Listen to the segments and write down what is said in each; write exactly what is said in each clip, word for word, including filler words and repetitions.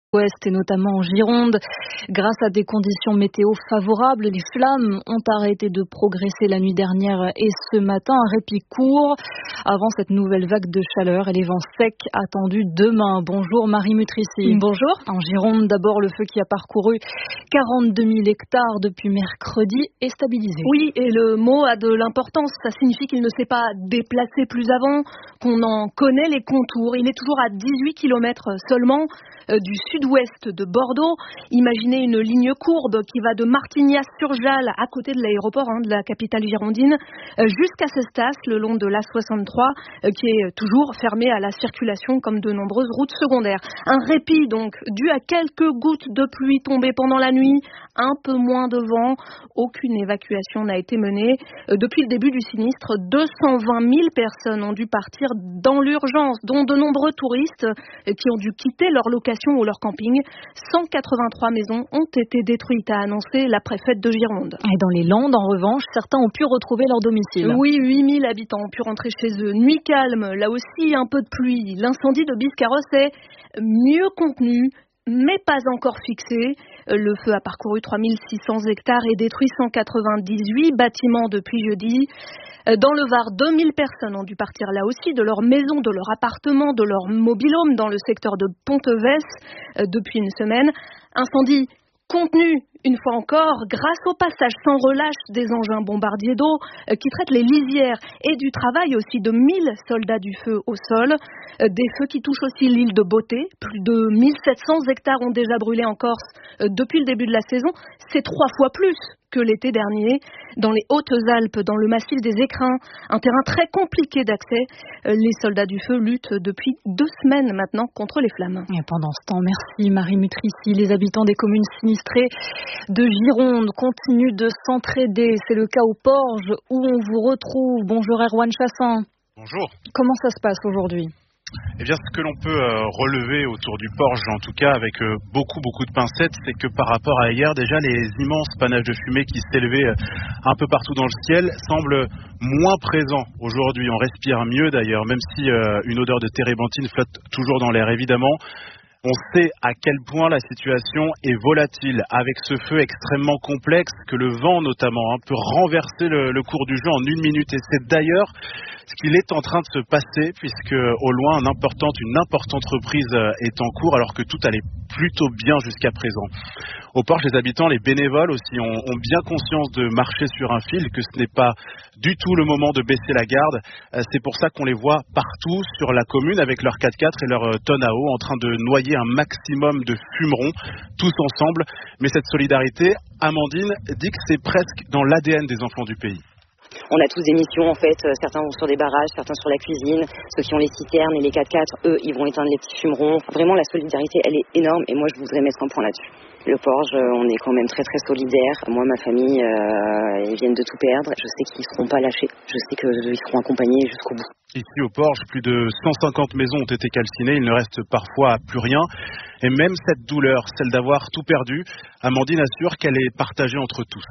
Ouest et notamment en Gironde. Grâce à des conditions météo favorables, les flammes ont arrêté de progresser la nuit dernière et ce matin, un répit court avant cette nouvelle vague de chaleur et les vents secs attendus demain. Bonjour Marie Mutrici. Bonjour. En Gironde, d'abord le feu qui a parcouru quarante-deux mille hectares depuis mercredi est stabilisé. Oui, et le mot a de l'importance. Ça signifie qu'il ne s'est pas déplacé plus avant, qu'on en connaît les contours. Il est toujours à dix-huit kilomètres seulement euh, du sud-ouest de Bordeaux. Imaginez une ligne courbe qui va de Martignas-sur-Jalles, à côté de l'aéroport hein, de la capitale girondine, euh, jusqu'à Cestas, le long de l'A soixante-trois, euh, qui est toujours fermé à la circulation comme de nombreuses routes secondaires. Un répit donc, dû à quelques gouttes de pluie tombées pendant la nuit, un peu moins de vent, aucune évacuation n'a été menée. Euh, depuis le début du sinistre, deux cent vingt mille personnes ont dû partir dans l'urgence, dont de nombreux touristes euh, qui ont dû quitter leur location ou leur camping. cent quatre-vingt-trois maisons ont été détruites, a annoncé la préfète de Gironde. Et dans les Landes, en revanche, certains ont pu retrouver leur domicile. Oui, huit mille habitants ont pu rentrer chez eux. Nuit calme, là aussi un peu de pluie. L'incendie de Biscarrosse est mieux contenu, mais pas encore fixé. Le feu a parcouru trois mille six cents hectares et détruit cent quatre-vingt-dix-huit bâtiments depuis jeudi. Dans le Var, deux mille personnes ont dû partir là aussi de leur maison, de leur appartement, de leur mobil-home dans le secteur de Pontevès euh, depuis une semaine. Incendie contenu, une fois encore, grâce au passage sans relâche des engins bombardiers d'eau euh, qui traitent les lisières et du travail aussi de mille soldats du feu au sol. Euh, des feux qui touchent aussi l'île de Beauté. Plus de mille sept cents hectares ont déjà brûlé en Corse euh, depuis le début de la saison. C'est trois fois plus que l'été dernier. Dans les Hautes-Alpes, dans le massif des Écrins, un terrain très compliqué d'accès. Euh, les soldats du feu luttent depuis deux semaines maintenant contre les flammes. Et pendant ce temps, merci Marie Mutrici. Les habitants des communes sinistrées de Gironde continuent de s'entraider. C'est le cas au Porge où on vous retrouve. Bonjour Erwan Chassin. Bonjour. Comment ça se passe aujourd'hui ? Eh bien, ce que l'on peut euh, relever autour du Porge, en tout cas avec euh, beaucoup beaucoup de pincettes, c'est que par rapport à hier, déjà les immenses panaches de fumée qui s'élevaient euh, un peu partout dans le ciel semblent moins présents aujourd'hui. On respire mieux d'ailleurs, même si euh, une odeur de térébenthine flotte toujours dans l'air évidemment. On sait à quel point la situation est volatile avec ce feu extrêmement complexe que le vent notamment hein, peut renverser le, le cours du jeu en une minute. Et c'est d'ailleurs ce qu'il est en train de se passer puisque au loin un importante, une importante reprise est en cours alors que tout allait plutôt bien jusqu'à présent. Au Porge, les habitants, les bénévoles aussi ont, ont bien conscience de marcher sur un fil, que ce n'est pas du tout le moment de baisser la garde. C'est pour ça qu'on les voit partout sur la commune avec leurs quatre-quatre et leurs tonnes à eau en train de noyer un maximum de fumerons, tous ensemble. Mais cette solidarité, Amandine dit que c'est presque dans l'A D N des enfants du pays. On a tous des missions en fait, certains vont sur des barrages, certains sur la cuisine, ceux qui ont les citernes et les quatre-quatre, eux, ils vont éteindre les petits fumerons. Vraiment, la solidarité, elle est énorme et moi, je voudrais mettre un point là-dessus. Le Porge, on est quand même très très solidaires. Moi, ma famille, euh, ils viennent de tout perdre. Je sais qu'ils ne seront pas lâchés. Je sais qu'ils seront accompagnés jusqu'au bout. Ici au Porge, plus de cent cinquante maisons ont été calcinées. Il ne reste parfois plus rien. Et même cette douleur, celle d'avoir tout perdu, Amandine assure qu'elle est partagée entre tous.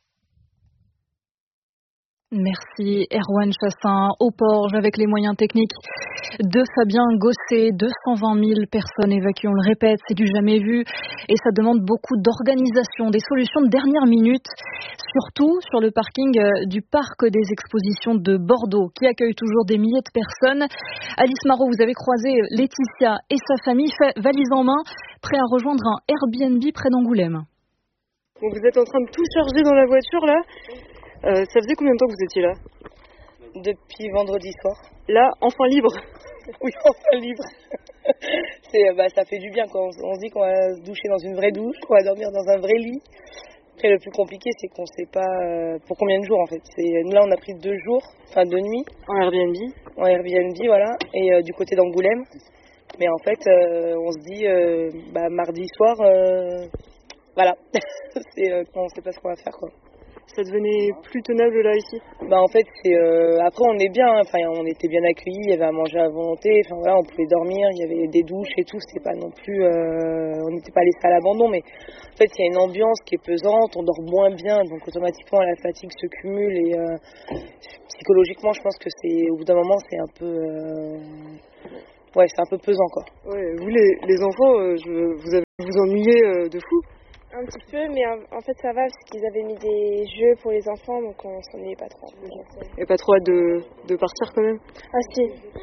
Merci Erwan Chassin. Au Porge, avec les moyens techniques de Fabien Gosset, deux cent vingt mille personnes évacuées, on le répète, c'est du jamais vu et ça demande beaucoup d'organisation, des solutions de dernière minute, surtout sur le parking du parc des expositions de Bordeaux qui accueille toujours des milliers de personnes. Alice Marot, vous avez croisé Laetitia et sa famille, fait valise en main, prêt à rejoindre un Airbnb près d'Angoulême. Bon, vous êtes en train de tout charger dans la voiture là ? Euh, ça faisait combien de temps que vous étiez là ? Depuis vendredi soir. Là, enfin libre. Oui, enfin libre. C'est, bah, ça fait du bien quand on, on se dit qu'on va se doucher dans une vraie douche, qu'on va dormir dans un vrai lit. Après, le plus compliqué, c'est qu'on ne sait pas euh, pour combien de jours en fait. C'est, là, on a pris deux jours, enfin deux nuits. En Airbnb. En Airbnb, voilà. Et euh, du côté d'Angoulême. Mais en fait, euh, on se dit, euh, bah, mardi soir, euh, voilà. c'est, euh, on ne sait pas ce qu'on va faire, quoi. Ça devenait plus tenable là ici. Bah en fait c'est euh, après on est bien, enfin on était bien accueillis, il y avait à manger à volonté, enfin voilà on pouvait dormir, il y avait des douches et tout, c'était pas non plus, euh, on n'était pas laissé à l'abandon, mais en fait il y a une ambiance qui est pesante, on dort moins bien, donc automatiquement la fatigue se cumule et euh, psychologiquement je pense que c'est au bout d'un moment c'est un peu euh, ouais, c'est un peu pesant, quoi. Ouais, vous les, les enfants, euh, je, vous avez vous ennuyez euh, de fou? Un petit peu, mais en, en fait ça va parce qu'ils avaient mis des jeux pour les enfants, donc on s'ennuyait pas trop. Et pas trop hâte de, de partir quand même? Ah si,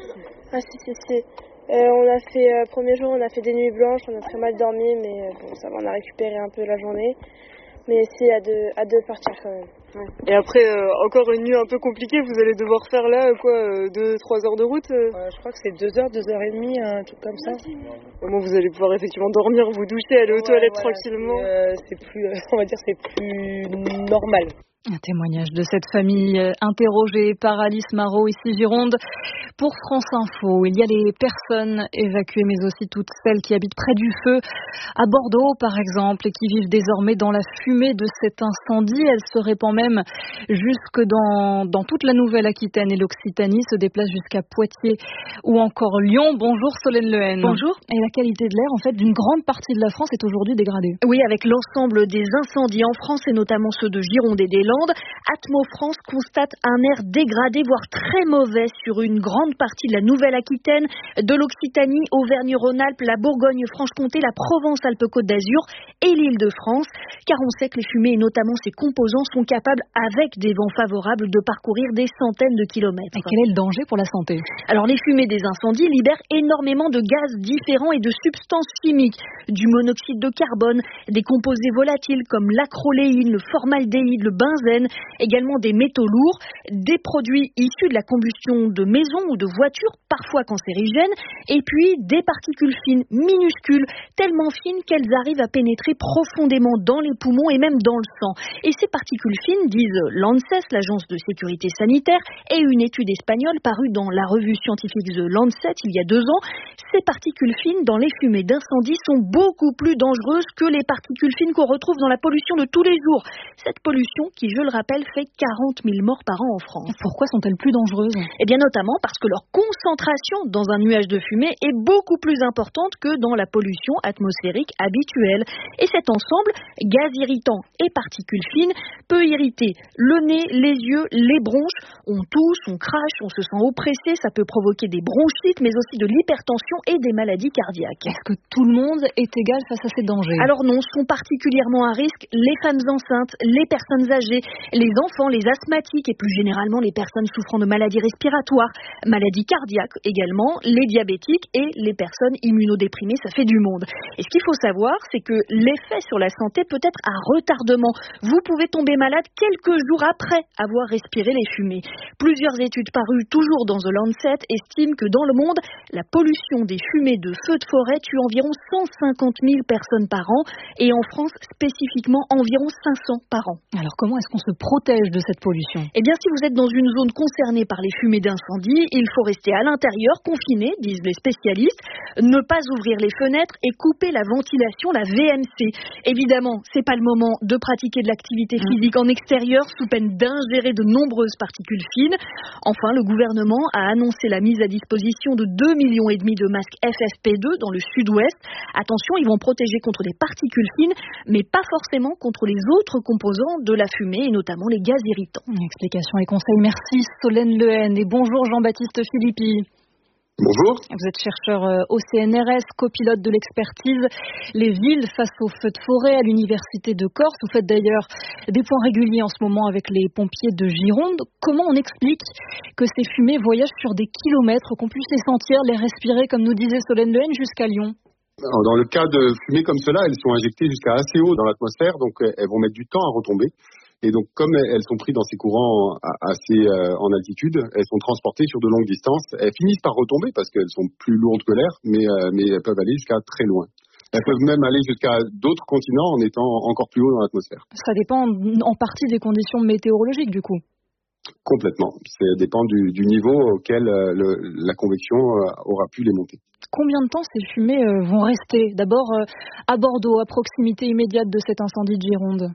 ah si, si, si. Euh, on a fait, euh, premier jour on a fait des nuits blanches, on a très mal dormi, mais euh, bon ça va, on a récupéré un peu la journée. Mais si, hâte de, hâte de partir quand même. Ouais. Et après, euh, encore une nuit un peu compliquée, vous allez devoir faire là, quoi, euh, deux, trois heures de route euh... Ouais, je crois que c'est deux heures, deux heures et demie, un truc comme ça. Au moins, vous allez pouvoir effectivement dormir, vous doucher, aller aux ouais, toilettes voilà, tranquillement. C'est, euh, c'est plus, euh, on va dire, c'est plus normal. Un témoignage de cette famille interrogée par Alice Marot, ici Gironde. Pour France Info, il y a les personnes évacuées, mais aussi toutes celles qui habitent près du feu, à Bordeaux par exemple, et qui vivent désormais dans la fumée de cet incendie. Elle se répand même jusque dans, dans toute la Nouvelle-Aquitaine et l'Occitanie, se déplace jusqu'à Poitiers ou encore Lyon. Bonjour Solène Lehen. Bonjour. Et la qualité de l'air, en fait, d'une grande partie de la France est aujourd'hui dégradée. Oui, avec l'ensemble des incendies en France, et notamment ceux de Gironde et des Landes, Atmo France constate un air dégradé, voire très mauvais sur une grande partie de la Nouvelle-Aquitaine, de l'Occitanie, Auvergne-Rhône-Alpes, la Bourgogne-Franche-Comté, la Provence-Alpes-Côte d'Azur et l'Île-de-France, car on sait que les fumées et notamment ses composants sont capables, avec des vents favorables, de parcourir des centaines de kilomètres. Et quel est le danger pour la santé? Alors les fumées des incendies libèrent énormément de gaz différents et de substances chimiques, du monoxyde de carbone, des composés volatiles comme l'acroléine, le formaldéhyde, le benzène, également des métaux lourds, des produits issus de la combustion de maisons ou de voitures, parfois cancérigènes, et puis des particules fines, minuscules, tellement fines qu'elles arrivent à pénétrer profondément dans les poumons et même dans le sang. Et ces particules fines, disent l'ANSES, l'agence de sécurité sanitaire, et une étude espagnole parue dans la revue scientifique The Lancet il y a deux ans, ces particules fines dans les fumées d'incendie sont beaucoup plus dangereuses que les particules fines qu'on retrouve dans la pollution de tous les jours. Cette pollution qui, je le rappelle, fait quarante mille morts par an en France. Pourquoi sont-elles plus dangereuses? Eh bien notamment parce que leur concentration dans un nuage de fumée est beaucoup plus importante que dans la pollution atmosphérique habituelle. Et cet ensemble, gaz irritant et particules fines, peut irriter le nez, les yeux, les bronches. On tousse, on crache, on se sent oppressé, ça peut provoquer des bronchites, mais aussi de l'hypertension et des maladies cardiaques. Est-ce que tout le monde est égal face à ces dangers? Alors non, sont particulièrement à risque les femmes enceintes, les personnes âgées, les enfants, les asthmatiques et plus généralement les personnes souffrant de maladies respiratoires, maladies cardiaques également, les diabétiques et les personnes immunodéprimées, ça fait du monde. Et ce qu'il faut savoir, c'est que l'effet sur la santé peut être à retardement. Vous pouvez tomber malade quelques jours après avoir respiré les fumées. Plusieurs études parues toujours dans The Lancet estiment que dans le monde, la pollution des fumées de feux de forêt tue environ cent cinquante mille personnes par an et en France spécifiquement environ cinq cents par an. Alors comment est-ce qu'on se protège de cette pollution? Eh bien si vous êtes dans une zone concernée par les fumées d'incendie, il faut rester à l'intérieur, confiné, disent les spécialistes, ne pas ouvrir les fenêtres et couper la ventilation, la V M C. Évidemment, c'est pas le moment de pratiquer de l'activité physique en extérieur sous peine d'ingérer de nombreuses particules fines. Enfin, le gouvernement a annoncé la mise à disposition de deux millions et demi de masques F F P deux dans le sud-ouest. Attention, ils vont protéger contre les particules fines, mais pas forcément contre les autres composants de la fumée et notamment les gaz irritants. Explication et conseils. Merci Solène Lehen et bonjour Jean-Baptiste Philippi. Bonjour. Vous êtes chercheur au C N R S, copilote de l'expertise Les villes face aux feux de forêt à l'Université de Corse. Vous faites d'ailleurs des points réguliers en ce moment avec les pompiers de Gironde. Comment on explique que ces fumées voyagent sur des kilomètres, qu'on puisse les sentir, les respirer, comme nous disait Solène Lehen, jusqu'à Lyon? Alors, dans le cas de fumées comme cela, elles sont injectées jusqu'à assez haut dans l'atmosphère, donc elles vont mettre du temps à retomber. Et donc, comme elles sont prises dans ces courants assez euh, en altitude, elles sont transportées sur de longues distances. Elles finissent par retomber parce qu'elles sont plus lourdes que l'air, mais, euh, mais elles peuvent aller jusqu'à très loin. Elles peuvent même aller jusqu'à d'autres continents en étant encore plus haut dans l'atmosphère. Ça dépend en partie des conditions météorologiques, du coup. Complètement. Ça dépend du, du niveau auquel euh, le, la convection euh, aura pu les monter. Combien de temps ces fumées euh, vont rester? D'abord euh, à Bordeaux, à proximité immédiate de cet incendie de Gironde.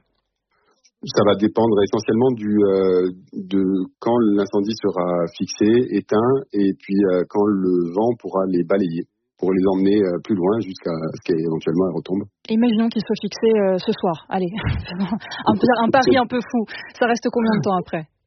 Ça va dépendre essentiellement du, euh, de quand l'incendie sera fixé, éteint, et puis euh, quand le vent pourra les balayer, pour les emmener euh, plus loin jusqu'à ce qu'éventuellement elles retombent. Imaginons qu'ils soient fixés euh, ce soir. Allez, un, un pari un peu fou. Ça reste combien de temps après?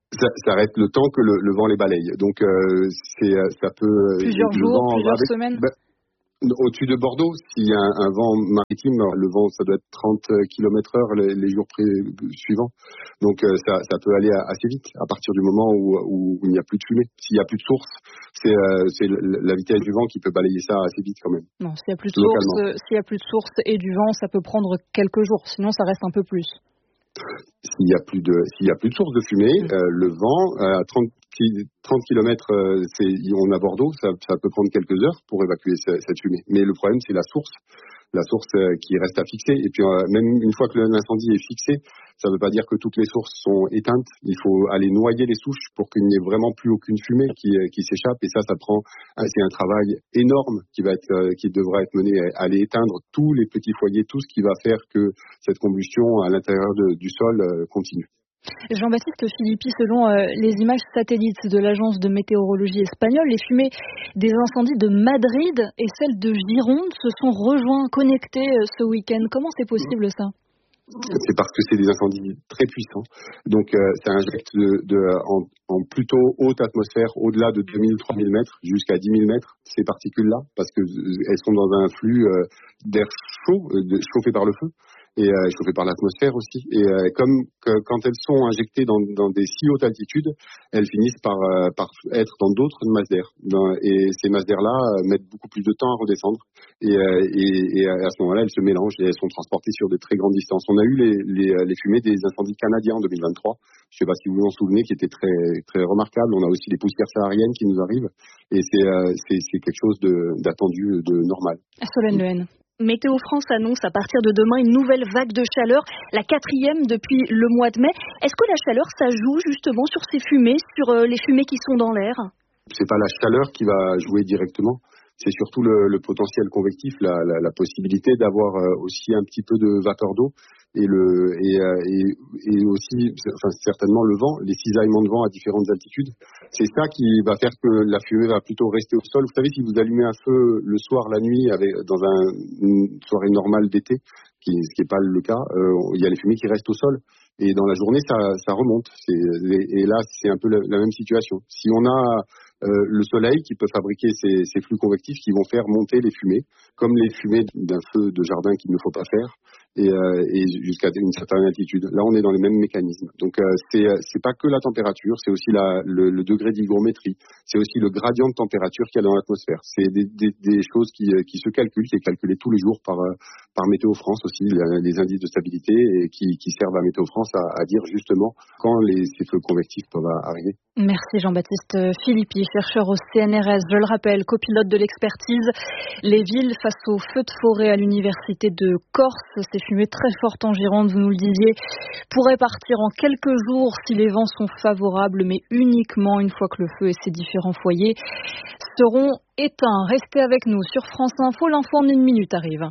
Ça s'arrête le temps que le, le vent les balaye. Donc euh, c'est ça peut plusieurs jours, plusieurs avec, semaines. Bah, au-dessus de Bordeaux, s'il y a un, un vent maritime, le vent ça doit être trente kilomètres heure les, les jours pré- suivants. Donc euh, ça, ça peut aller assez vite à partir du moment où, où il n'y a plus de fumée. S'il n'y a plus de source, c'est, euh, c'est la vitesse du vent qui peut balayer ça assez vite quand même. Non, s'il n'y a plus de source, euh, s'il y a plus de source et du vent, ça peut prendre quelques jours. Sinon, ça reste un peu plus. S'il y a plus de, s'il y a plus de source de fumée, mmh. euh, le vent à trente kilomètres, euh, c'est, on a Bordeaux, ça, ça peut prendre quelques heures pour évacuer cette, cette fumée. Mais le problème, c'est la source, la source euh, qui reste à fixer. Et puis euh, même une fois que l'incendie est fixé, ça ne veut pas dire que toutes les sources sont éteintes. Il faut aller noyer les souches pour qu'il n'y ait vraiment plus aucune fumée qui, qui s'échappe. Et ça, ça prend, c'est un travail énorme qui va être, qui devra être mené à aller éteindre tous les petits foyers, tout ce qui va faire que cette combustion à l'intérieur de, du sol continue. Jean-Baptiste Philippi, selon euh, les images satellites de l'agence de météorologie espagnole, les fumées des incendies de Madrid et celles de Gironde se sont rejoints, connectés euh, ce week-end. Comment c'est possible ça ? C'est parce que c'est des incendies très puissants. Donc euh, ça injecte de, de, en, en plutôt haute atmosphère, au-delà de deux mille, trois mille mètres, jusqu'à dix mille mètres, ces particules-là, parce qu'elles sont dans un flux euh, d'air chaud, euh, de, chauffé par le feu, et euh, chauffé par l'atmosphère aussi. Et euh, comme que, quand elles sont injectées dans, dans des si hautes altitudes, elles finissent par, euh, par être dans d'autres masses d'air. Dans, et ces masses d'air-là euh, mettent beaucoup plus de temps à redescendre. Et, euh, et, et à ce moment-là, elles se mélangent et elles sont transportées sur de très grandes distances. On a eu les, les, les fumées des incendies canadiens en deux mille vingt-trois. Je ne sais pas si vous vous en souvenez, qui étaient très, très remarquables. On a aussi les poussières sahariennes qui nous arrivent. Et c'est, euh, c'est, c'est quelque chose de, d'attendu, de normal. Solène Lehen. Météo France annonce à partir de demain une nouvelle vague de chaleur, la quatrième depuis le mois de mai. Est-ce que la chaleur, ça joue justement sur ces fumées, sur euh, les fumées qui sont dans l'air ? C'est pas la chaleur qui va jouer directement. C'est surtout le, le potentiel convectif, la, la, la possibilité d'avoir euh, aussi un petit peu de vapeur d'eau et, le, et, euh, et, et aussi enfin, certainement le vent, les cisaillements de vent à différentes altitudes. C'est ça qui va faire que la fumée va plutôt rester au sol. Vous savez, si vous allumez un feu le soir, la nuit, avec, dans un, une soirée normale d'été, qui, ce qui n'est pas le cas, euh, il y a les fumées qui restent au sol. Et dans la journée, ça, ça remonte. C'est, et là, c'est un peu la, la même situation. Si on a euh, le soleil qui peut fabriquer ces, ces flux convectifs qui vont faire monter les fumées, comme les fumées d'un feu de jardin qu'il ne faut pas faire, et, euh, et jusqu'à une certaine altitude. Là, on est dans les mêmes mécanismes. Donc, euh, c'est, c'est pas que la température, c'est aussi la, le, le degré d'hygrométrie, c'est aussi le gradient de température qu'il y a dans l'atmosphère. C'est des, des, des choses qui, qui se calculent, qui est calculé tous les jours par, par Météo France aussi, les indices de stabilité, et qui, qui servent à Météo France à, à dire justement quand les, ces feux convectifs peuvent arriver. Merci Jean-Baptiste Philippi, chercheur au C N R S, je le rappelle, copilote de l'expertise Les villes face aux feux de forêt à l'université de Corse. Ces fumées très fortes en Gironde, vous nous le disiez, pourraient partir en quelques jours si les vents sont favorables, mais uniquement une fois que le feu et ses différents foyers seront éteints. Restez avec nous sur France Info, l'info en une minute arrive.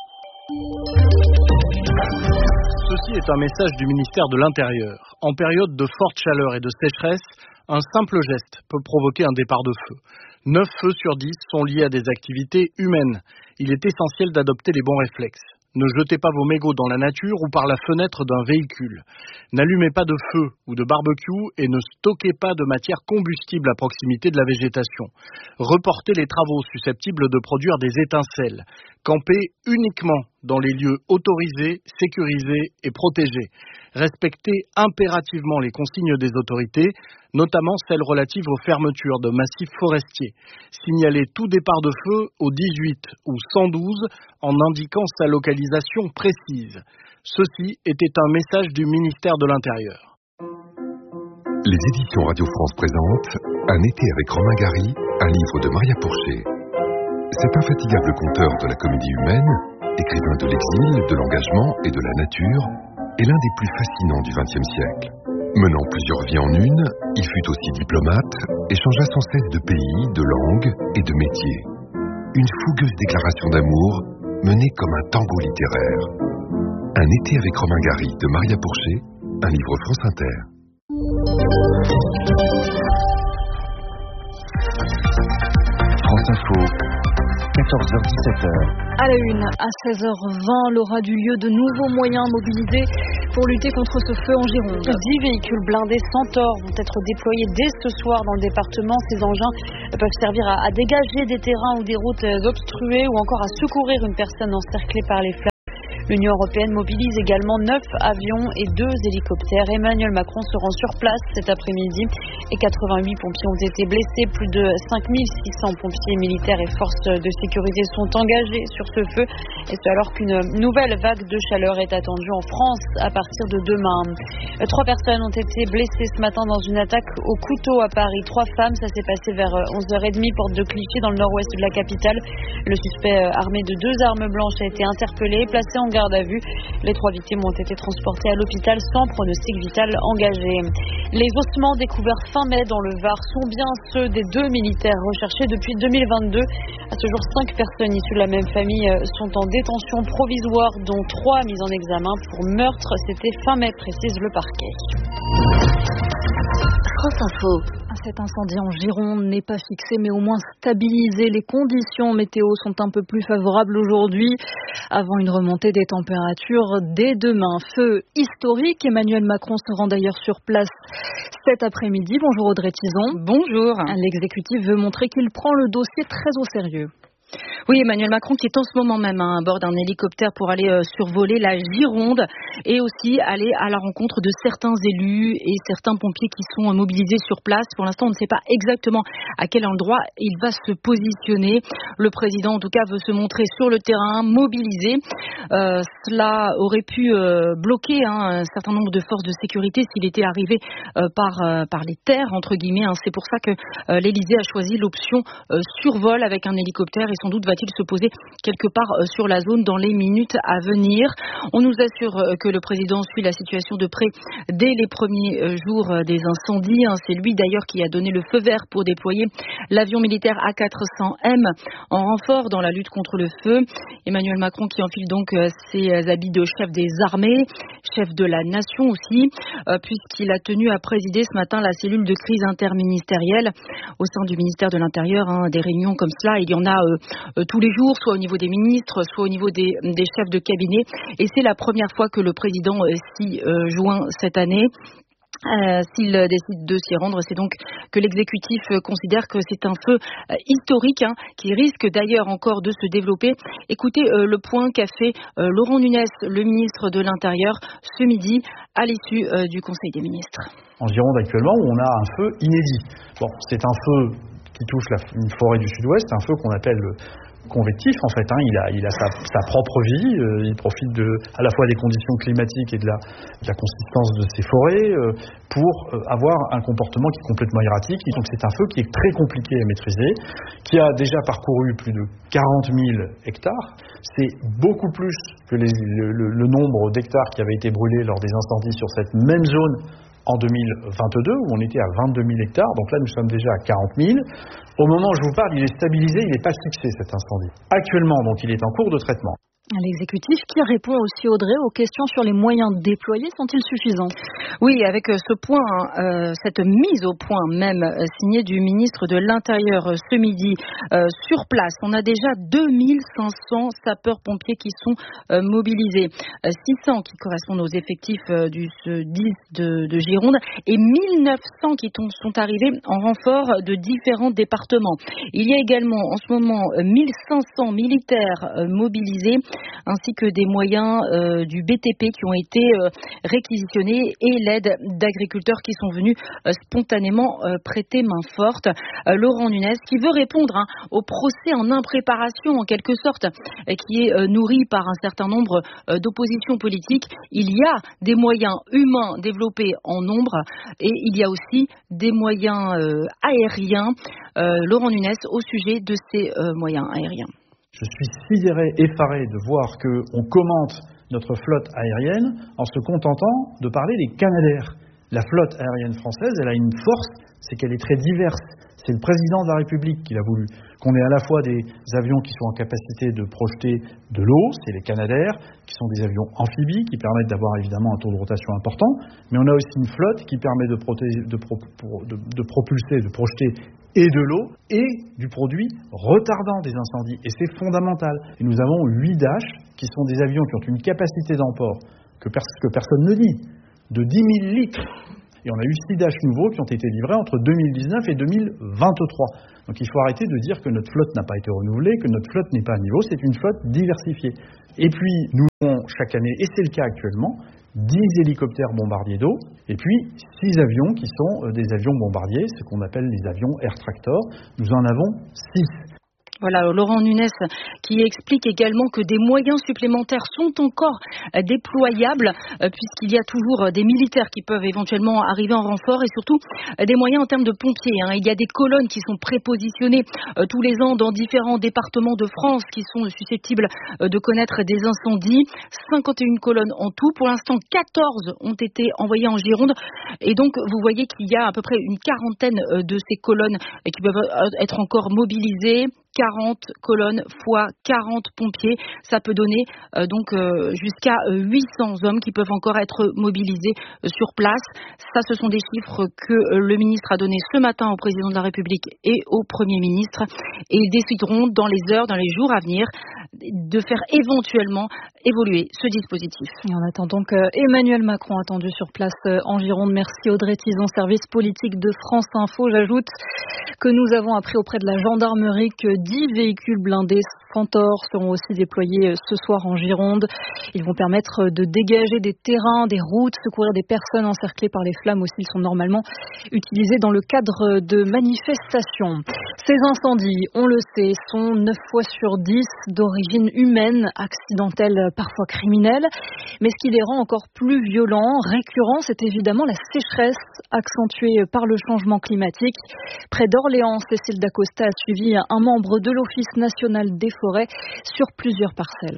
Ceci est un message du ministère de l'Intérieur. En période de forte chaleur et de sécheresse, un simple geste peut provoquer un départ de feu. neuf feux sur dix sont liés à des activités humaines. Il est essentiel d'adopter les bons réflexes. Ne jetez pas vos mégots dans la nature ou par la fenêtre d'un véhicule. N'allumez pas de feu ou de barbecue et ne stockez pas de matière combustible à proximité de la végétation. Reportez les travaux susceptibles de produire des étincelles. Campez uniquement dans les lieux autorisés, sécurisés et protégés. Respectez impérativement les consignes des autorités, notamment celles relatives aux fermetures de massifs forestiers. Signalez tout départ de feu au dix-huit ou cent douze en indiquant sa localisation précise. Ceci était un message du ministère de l'Intérieur. Les éditions Radio France présentent Un été avec Romain Gary, un livre de Maria Pourchet. Cet infatigable conteur de la comédie humaine, écrivain de l'exil, de l'engagement et de la nature, est l'un des plus fascinants du vingtième siècle. Menant plusieurs vies en une, il fut aussi diplomate et changea sans cesse de pays, de langue et de métier. Une fougueuse déclaration d'amour menée comme un tango littéraire. Un été avec Romain Gary de Maria Pourchet, un livre France Inter. France Info, quatorze heures dix-sept heures. À la une, à seize heures vingt, l'aura du lieu de nouveaux moyens mobilisés pour lutter contre ce feu en Gironde. dix véhicules blindés Centaure vont être déployés dès ce soir dans le département. Ces engins peuvent servir à, à dégager des terrains ou des routes obstruées ou encore à secourir une personne encerclée par les flammes. L'Union européenne mobilise également neuf avions et deux hélicoptères. Emmanuel Macron se rend sur place cet après-midi et quatre-vingt-huit pompiers ont été blessés. Plus de cinq mille six cents pompiers militaires et forces de sécurité sont engagés sur ce feu. Et c'est alors qu'une nouvelle vague de chaleur est attendue en France à partir de demain. Trois personnes ont été blessées ce matin dans une attaque au couteau à Paris. Trois femmes, ça s'est passé vers onze heures trente, porte de Clichy, dans le nord-ouest de la capitale. Le suspect armé de deux armes blanches a été interpellé et placé en garde à vue. Les trois victimes ont été transportées à l'hôpital sans pronostic vital engagé. Les ossements découverts fin mai dans le Var sont bien ceux des deux militaires recherchés depuis deux mille vingt-deux. À ce jour, cinq personnes issues de la même famille sont en détention provisoire, dont trois mises en examen pour meurtre. C'était fin mai, précise le parquet. France Info. Cet incendie en Gironde n'est pas fixé mais au moins stabilisé. Les conditions météo sont un peu plus favorables aujourd'hui avant une remontée des températures dès demain. Feu historique. Emmanuel Macron se rend d'ailleurs sur place cet après-midi. Bonjour Audrey Tison. Bonjour. L'exécutif veut montrer qu'il prend le dossier très au sérieux. Oui, Emmanuel Macron qui est en ce moment même hein, à bord d'un hélicoptère pour aller euh, survoler la Gironde et aussi aller à la rencontre de certains élus et certains pompiers qui sont euh, mobilisés sur place. Pour l'instant, on ne sait pas exactement à quel endroit il va se positionner. Le président, en tout cas, veut se montrer sur le terrain, mobilisé. Euh, cela aurait pu euh, bloquer hein, un certain nombre de forces de sécurité s'il était arrivé euh, par, euh, par les terres, entre guillemets. Hein. C'est pour ça que euh, l'Élysée a choisi l'option euh, survol avec un hélicoptère et sans doute va-t-il se poser quelque part sur la zone dans les minutes à venir. On nous assure que le président suit la situation de près dès les premiers jours des incendies. C'est lui d'ailleurs qui a donné le feu vert pour déployer l'avion militaire A quatre cents M en renfort dans la lutte contre le feu. Emmanuel Macron qui enfile donc ses habits de chef des armées, chef de la nation aussi, puisqu'il a tenu à présider ce matin la cellule de crise interministérielle au sein du ministère de l'Intérieur. Hein, des réunions comme cela, il y en a euh, euh, tous les jours, soit au niveau des ministres, soit au niveau des, des chefs de cabinet. Et c'est la première fois que le président euh, s'y euh, joint cette année. Euh, s'il décide de s'y rendre, c'est donc que l'exécutif euh, considère que c'est un feu euh, historique hein, qui risque d'ailleurs encore de se développer. Écoutez euh, le point qu'a fait euh, Laurent Nunez, le ministre de l'Intérieur, ce midi à l'issue euh, du Conseil des ministres. En Gironde actuellement, où on a un feu inédit. Bon, c'est un feu qui touche la, une forêt du sud-ouest, un feu qu'on appelle convectif en fait, hein. il a, il a sa, sa propre vie, euh, il profite de, à la fois des conditions climatiques et de la, de la consistance de ces forêts euh, pour euh, avoir un comportement qui est complètement erratique. Et donc c'est un feu qui est très compliqué à maîtriser, qui a déjà parcouru plus de quarante mille hectares. C'est beaucoup plus que les, le, le, le nombre d'hectares qui avaient été brûlés lors des incendies sur cette même zone en deux mille vingt-deux, où on était à vingt-deux mille hectares, donc là nous sommes déjà à quarante mille. Au moment où je vous parle, il est stabilisé, il n'est pas fixé cet incendie. Actuellement, donc il est en cours de traitement. L'exécutif qui répond aussi, Audrey, aux questions sur les moyens déployés sont-ils suffisants? Oui, avec ce point, euh, cette mise au point même euh, signée du ministre de l'Intérieur euh, ce midi euh, sur place. On a déjà deux mille cinq cents sapeurs-pompiers qui sont euh, mobilisés, euh, six cents qui correspondent aux effectifs euh, du dix de, de Gironde et mille neuf cents qui t- sont arrivés en renfort de différents départements. Il y a également en ce moment euh, mille cinq cents militaires euh, mobilisés, ainsi que des moyens euh, du B T P qui ont été euh, réquisitionnés et l'aide d'agriculteurs qui sont venus euh, spontanément euh, prêter main forte. Euh, Laurent Nunez qui veut répondre hein, au procès en impréparation en quelque sorte, euh, qui est euh, nourri par un certain nombre euh, d'oppositions politiques. Il y a des moyens humains développés en nombre et il y a aussi des moyens euh, aériens. Euh, Laurent Nunez au sujet de ces euh, moyens aériens. Je suis sidéré, effaré de voir qu'on commente notre flotte aérienne en se contentant de parler des Canadair. La flotte aérienne française, elle a une force, c'est qu'elle est très diverse. C'est le président de la République qui l'a voulu. Qu'on ait à la fois des avions qui sont en capacité de projeter de l'eau, c'est les Canadair, qui sont des avions amphibies, qui permettent d'avoir évidemment un taux de rotation important, mais on a aussi une flotte qui permet de, proté- de, pro- de, de propulser, de projeter et de l'eau et du produit retardant des incendies. Et c'est fondamental. Et nous avons huit Dash qui sont des avions qui ont une capacité d'emport que, pers- que personne ne dit, de dix mille litres. Et on a eu six Dash nouveaux qui ont été livrés entre deux mille dix-neuf et deux mille vingt-trois. Donc il faut arrêter de dire que notre flotte n'a pas été renouvelée, que notre flotte n'est pas à niveau. C'est une flotte diversifiée. Et puis nous avons chaque année, et c'est le cas actuellement, dix hélicoptères bombardiers d'eau, et puis six avions qui sont des avions bombardiers, ce qu'on appelle les avions Air Tractor. Nous en avons six. Voilà, Laurent Nunez qui explique également que des moyens supplémentaires sont encore déployables euh, puisqu'il y a toujours des militaires qui peuvent éventuellement arriver en renfort et surtout euh, des moyens en termes de pompiers. Hein. Il y a des colonnes qui sont prépositionnées euh, tous les ans dans différents départements de France qui sont susceptibles euh, de connaître des incendies. cinquante et une colonnes en tout. Pour l'instant, quatorze ont été envoyées en Gironde et donc vous voyez qu'il y a à peu près une quarantaine euh, de ces colonnes euh, qui peuvent être encore mobilisées. quarante colonnes fois quarante pompiers, ça peut donner euh, donc euh, jusqu'à huit cents hommes qui peuvent encore être mobilisés euh, sur place. Ça, ce sont des chiffres que euh, le ministre a donnés ce matin au président de la République et au Premier ministre. Et ils décideront dans les heures, dans les jours à venir, de faire éventuellement évoluer ce dispositif. Et en attendant qu'Emmanuel Macron attendu sur place en Gironde. Merci Audrey Tison, service politique de France Info. J'ajoute que nous avons appris auprès de la gendarmerie que dix véhicules blindés Centaure seront aussi déployés ce soir en Gironde. Ils vont permettre de dégager des terrains, des routes, secourir des personnes encerclées par les flammes aussi. Ils sont normalement utilisés dans le cadre de manifestations. Ces incendies, on le sait, sont neuf fois sur dix d'origine humaine, accidentelle, parfois criminelle. Mais ce qui les rend encore plus violents, récurrents, c'est évidemment la sécheresse accentuée par le changement climatique. Près d'Orléans, Cécile Dacosta a suivi un membre de l'Office national des forêts sur plusieurs parcelles.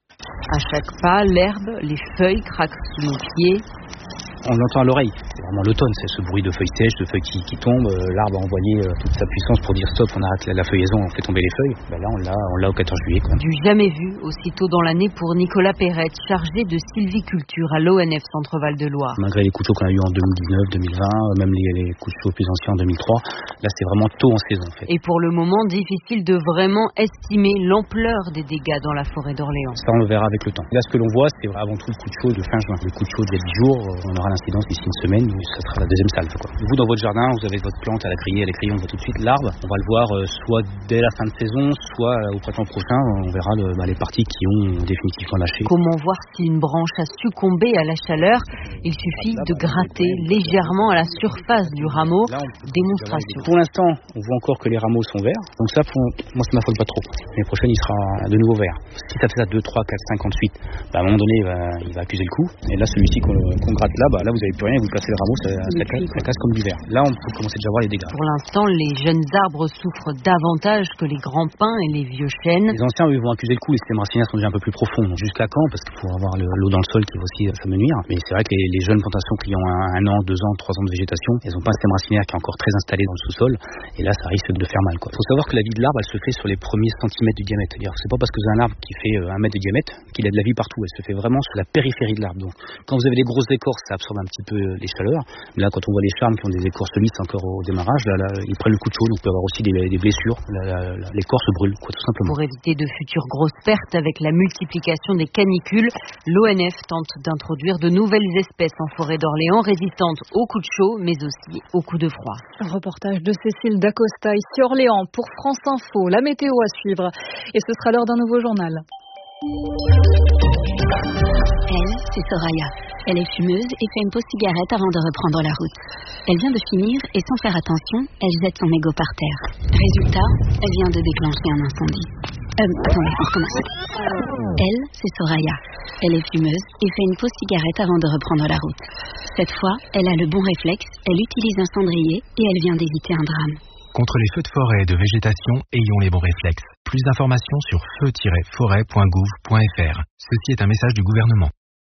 À chaque pas, l'herbe, les feuilles craquent sous nos pieds. On l'entend à l'oreille. C'est vraiment l'automne, c'est ce bruit de feuilles sèches, de feuilles qui, qui tombent. Euh, l'arbre a envoyé euh, toute sa puissance pour dire stop, on arrête la, la feuillaison, on fait tomber les feuilles. Ben là, on l'a, on l'a au quatorze juillet. Quoi. Du jamais vu aussitôt dans l'année pour Nicolas Perrette, chargé de sylviculture à l'O N F Centre-Val de Loire. Malgré les coups de chaud qu'on a eu en deux mille dix-neuf, deux mille vingt, même les, les coups de chaud plus anciens en deux mille trois, là c'est vraiment tôt en saison en fait. Et pour le moment, difficile de vraiment estimer l'ampleur des dégâts dans la forêt d'Orléans. Ça on le verra avec le temps. Là ce que l'on voit, c'est avant tout le coup de chaud de fin juin. Le coup de chaud d'il y a dix jours, on aura l'incidence d'ici une semaine. Ça sera la deuxième salve. Quoi. Vous, dans votre jardin, vous avez votre plante, elle a crié, elle est criée, on voit tout de suite l'arbre. On va le voir euh, soit dès la fin de saison, soit euh, au printemps prochain. On verra le, bah, les parties qui ont définitivement lâché. Comment voir si une branche a succombé à la chaleur? Il suffit de gratter légèrement à la surface du rameau. Là, démonstration. Pour l'instant, on voit encore que les rameaux sont verts. Donc ça, pour, moi, ça m'affole pas trop. L'année prochaine, il sera de nouveau vert. Si ça fait ça deux, trois, quatre, cinq ans de suite, bah, à un moment donné, il va, il va accuser le coup. Et là, celui-ci qu'on, qu'on gratte là, bah, là, vous n'avez plus rien. Vous placez le rameau, ça, ça, casse, ça casse comme du verre. Là, on peut commencer déjà à voir les dégâts. Pour l'instant, les jeunes arbres souffrent davantage que les grands pins et les vieux chênes. Les anciens, eux, vont accuser le coup. Les systèmes racinaires sont déjà un peu plus profonds. Jusqu'à quand? Parce qu'il faut avoir le, l'eau dans le sol qui va aussi ça me nuire. Mais c'est vrai que les, les jeunes plantations qui ont un, un an, deux ans, trois ans de végétation, elles n'ont pas un système racinaire qui est encore très installé dans le sous-sol. Et là, ça risque de faire mal. Il faut savoir que la vie de l'arbre, elle se fait sur les premiers centimètres du diamètre. C'est-à-dire, c'est pas parce que vous avez un arbre qui fait un mètre de diamètre qu'il a de la vie partout. Elle se fait vraiment sur la périphérie de l'arbre. Donc, quand vous avez des grosses écorces, ça absorbe un petit peu les chaleurs. Là, quand on voit les charmes qui ont des écorces lisses encore au démarrage, là, là, ils prennent le coup de chaud, donc il peut y avoir aussi des, des blessures. La, la, la, l'écorce brûle, quoi, tout simplement. Pour éviter de futures grosses pertes avec la multiplication des canicules, l'O N F tente d'introduire de nouvelles espèces en forêt d'Orléans résistantes aux coups de chaud, mais aussi aux coups de froid. Un reportage de Cécile Dacosta ici Orléans pour France Info. La météo à suivre et ce sera l'heure d'un nouveau journal. Elle, c'est Soraya. Elle est fumeuse et fait une pause cigarette avant de reprendre la route. Elle vient de finir et sans faire attention, elle jette son mégot par terre. Résultat, elle vient de déclencher un incendie. Euh, attendez, on recommence. Elle, c'est Soraya. Elle est fumeuse et fait une pause cigarette avant de reprendre la route. Cette fois, elle a le bon réflexe, elle utilise un cendrier et elle vient d'éviter un drame. Contre les feux de forêt et de végétation, ayons les bons réflexes. Plus d'informations sur feu tiret forêt point gouv point f r. Ceci est un message du gouvernement.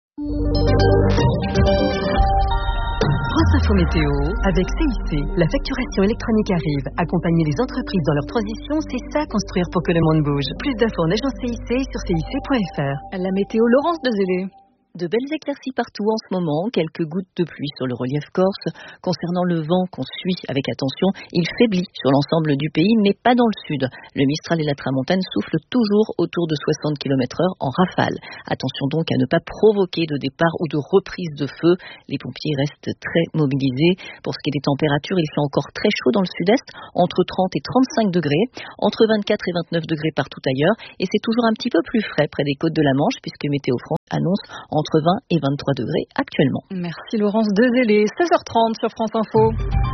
France Info Météo, avec C I C, la facturation électronique arrive. Accompagner les entreprises dans leur transition, c'est ça construire pour que le monde bouge. Plus d'infos en agence C I C sur C I C point F R. La météo, Laurence Dezélé. De belles éclaircies partout en ce moment, quelques gouttes de pluie sur le relief corse. Concernant le vent qu'on suit avec attention, il faiblit sur l'ensemble du pays, mais pas dans le sud. Le Mistral et la Tramontane soufflent toujours autour de soixante kilomètres heure en rafale. Attention donc à ne pas provoquer de départ ou de reprise de feu. Les pompiers restent très mobilisés. Pour ce qui est des températures, il fait encore très chaud dans le sud-est, entre trente et trente-cinq degrés, entre vingt-quatre et vingt-neuf degrés partout ailleurs, et c'est toujours un petit peu plus frais près des côtes de la Manche, puisque Météo France annonce entre vingt et vingt-trois degrés actuellement. Merci Laurence Dezélé, seize heures trente sur France Info.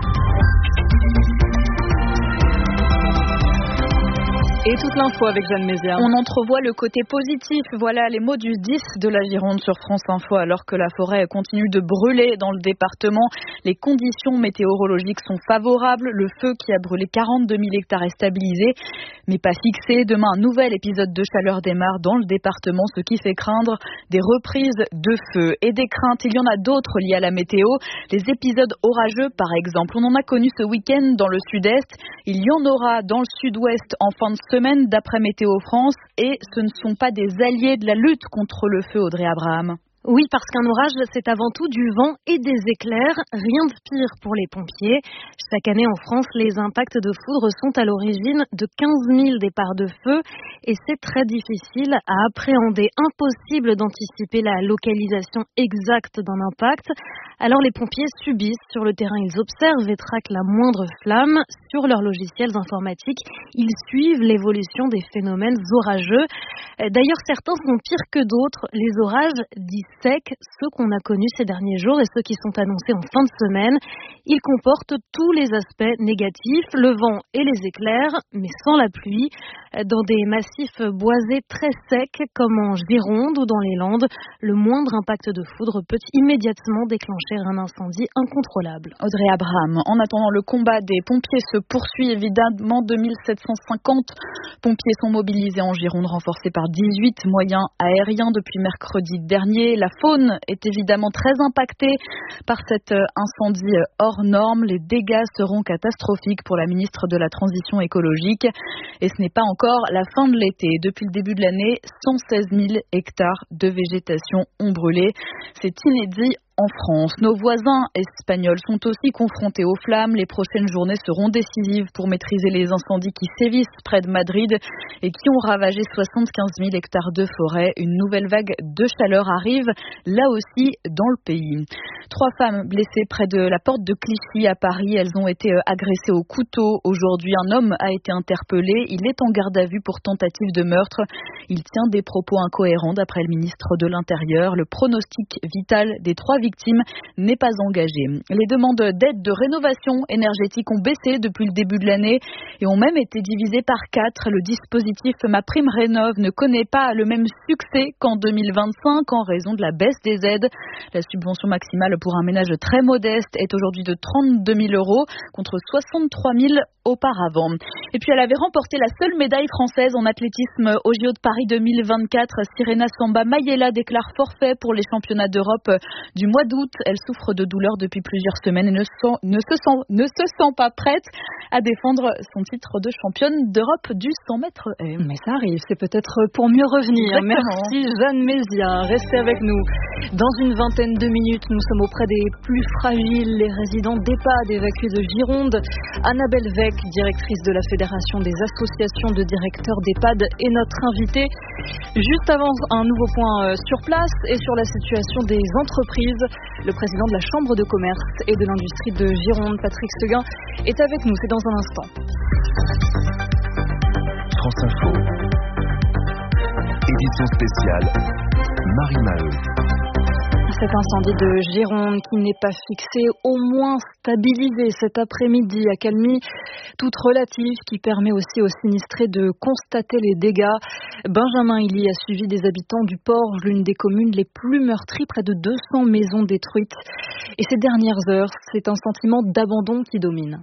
Et toute l'info avec Jeanne Mézia. On entrevoit le côté positif. Voilà les mots du dix de la Gironde sur France Info. Alors que la forêt continue de brûler dans le département, les conditions météorologiques sont favorables. Le feu qui a brûlé quarante-deux mille hectares est stabilisé, mais pas fixé. Demain, un nouvel épisode de chaleur démarre dans le département, ce qui fait craindre des reprises de feu. Et des craintes, il y en a d'autres liées à la météo. Les épisodes orageux, par exemple. On en a connu ce week-end dans le sud-est. Il y en aura dans le sud-ouest en fin de semaine, d'après Météo France, et ce ne sont pas des alliés de la lutte contre le feu, Audrey Abraham. Oui, parce qu'un orage, c'est avant tout du vent et des éclairs. Rien de pire pour les pompiers. Chaque année en France, les impacts de foudre sont à l'origine de quinze mille départs de feu et c'est très difficile à appréhender. Impossible d'anticiper la localisation exacte d'un impact. Alors les pompiers subissent sur le terrain, ils observent et traquent la moindre flamme. Sur leurs logiciels informatiques, ils suivent l'évolution des phénomènes orageux. D'ailleurs, certains sont pires que d'autres. Les orages dits secs, ceux qu'on a connus ces derniers jours et ceux qui sont annoncés en fin de semaine, ils comportent tous les aspects négatifs, le vent et les éclairs, mais sans la pluie. Dans des massifs boisés très secs, comme en Gironde ou dans les Landes, le moindre impact de foudre peut immédiatement déclencher un incendie incontrôlable. Audrey Abraham, en attendant, le combat des pompiers se poursuit évidemment. deux mille sept cent cinquante pompiers sont mobilisés en Gironde, renforcés par dix-huit moyens aériens depuis mercredi dernier. La faune est évidemment très impactée par cet incendie hors norme. Les dégâts seront catastrophiques pour la ministre de la Transition écologique. Et ce n'est pas encore la fin de l'été. Depuis le début de l'année, cent seize mille hectares de végétation ont brûlé. C'est inédit en France. Nos voisins espagnols sont aussi confrontés aux flammes. Les prochaines journées seront décisives pour maîtriser les incendies qui sévissent près de Madrid et qui ont ravagé soixante-quinze mille hectares de forêt. Une nouvelle vague de chaleur arrive, là aussi dans le pays. Trois femmes blessées près de la porte de Clichy à Paris. Elles ont été agressées au couteau. Aujourd'hui, un homme a été interpellé. Il est en garde à vue pour tentative de meurtre. Il tient des propos incohérents d'après le ministre de l'Intérieur. Le pronostic vital des trois victimes n'est pas engagé. Les demandes d'aide de rénovation énergétique ont baissé depuis le début de l'année et ont même été divisées par quatre. Le dispositif MaPrimeRénov' ne connaît pas le même succès qu'en deux mille vingt-cinq en raison de la baisse des aides. La subvention maximale pour un ménage très modeste est aujourd'hui de trente-deux mille euros contre soixante-trois mille auparavant. Et puis elle avait remporté la seule médaille française en athlétisme au J O de Paris deux mille vingt-quatre. Sirena Samba Mayela déclare forfait pour les championnats d'Europe du mois d'août. Elle souffre de douleurs depuis plusieurs semaines et ne, sent, ne, se sent, ne se sent pas prête à défendre son titre de championne d'Europe du cent mètres haies. Mais ça arrive, c'est peut-être pour mieux revenir. Exactement. Merci Jeanne Mézia. Restez avec nous. Dans une vingtaine de minutes, nous sommes auprès des plus fragiles, les résidents d'EHPAD évacués de Gironde. Annabelle Vec, directrice de la Fédération des associations de directeurs d'EHPAD, est notre invitée. Juste avant, un nouveau point sur place et sur la situation des entreprises. Le président de la Chambre de commerce et de l'industrie de Gironde, Patrick Seguin, est avec nous. C'est dans un instant. France Info. Édition spéciale. Marie Maheu. Cet incendie de Gironde qui n'est pas fixé, au moins stabilisé cet après-midi, accalmie toute relative qui permet aussi aux sinistrés de constater les dégâts. Benjamin Illy a suivi des habitants du Porge, l'une des communes les plus meurtries, près de deux cents maisons détruites. Et ces dernières heures, c'est un sentiment d'abandon qui domine.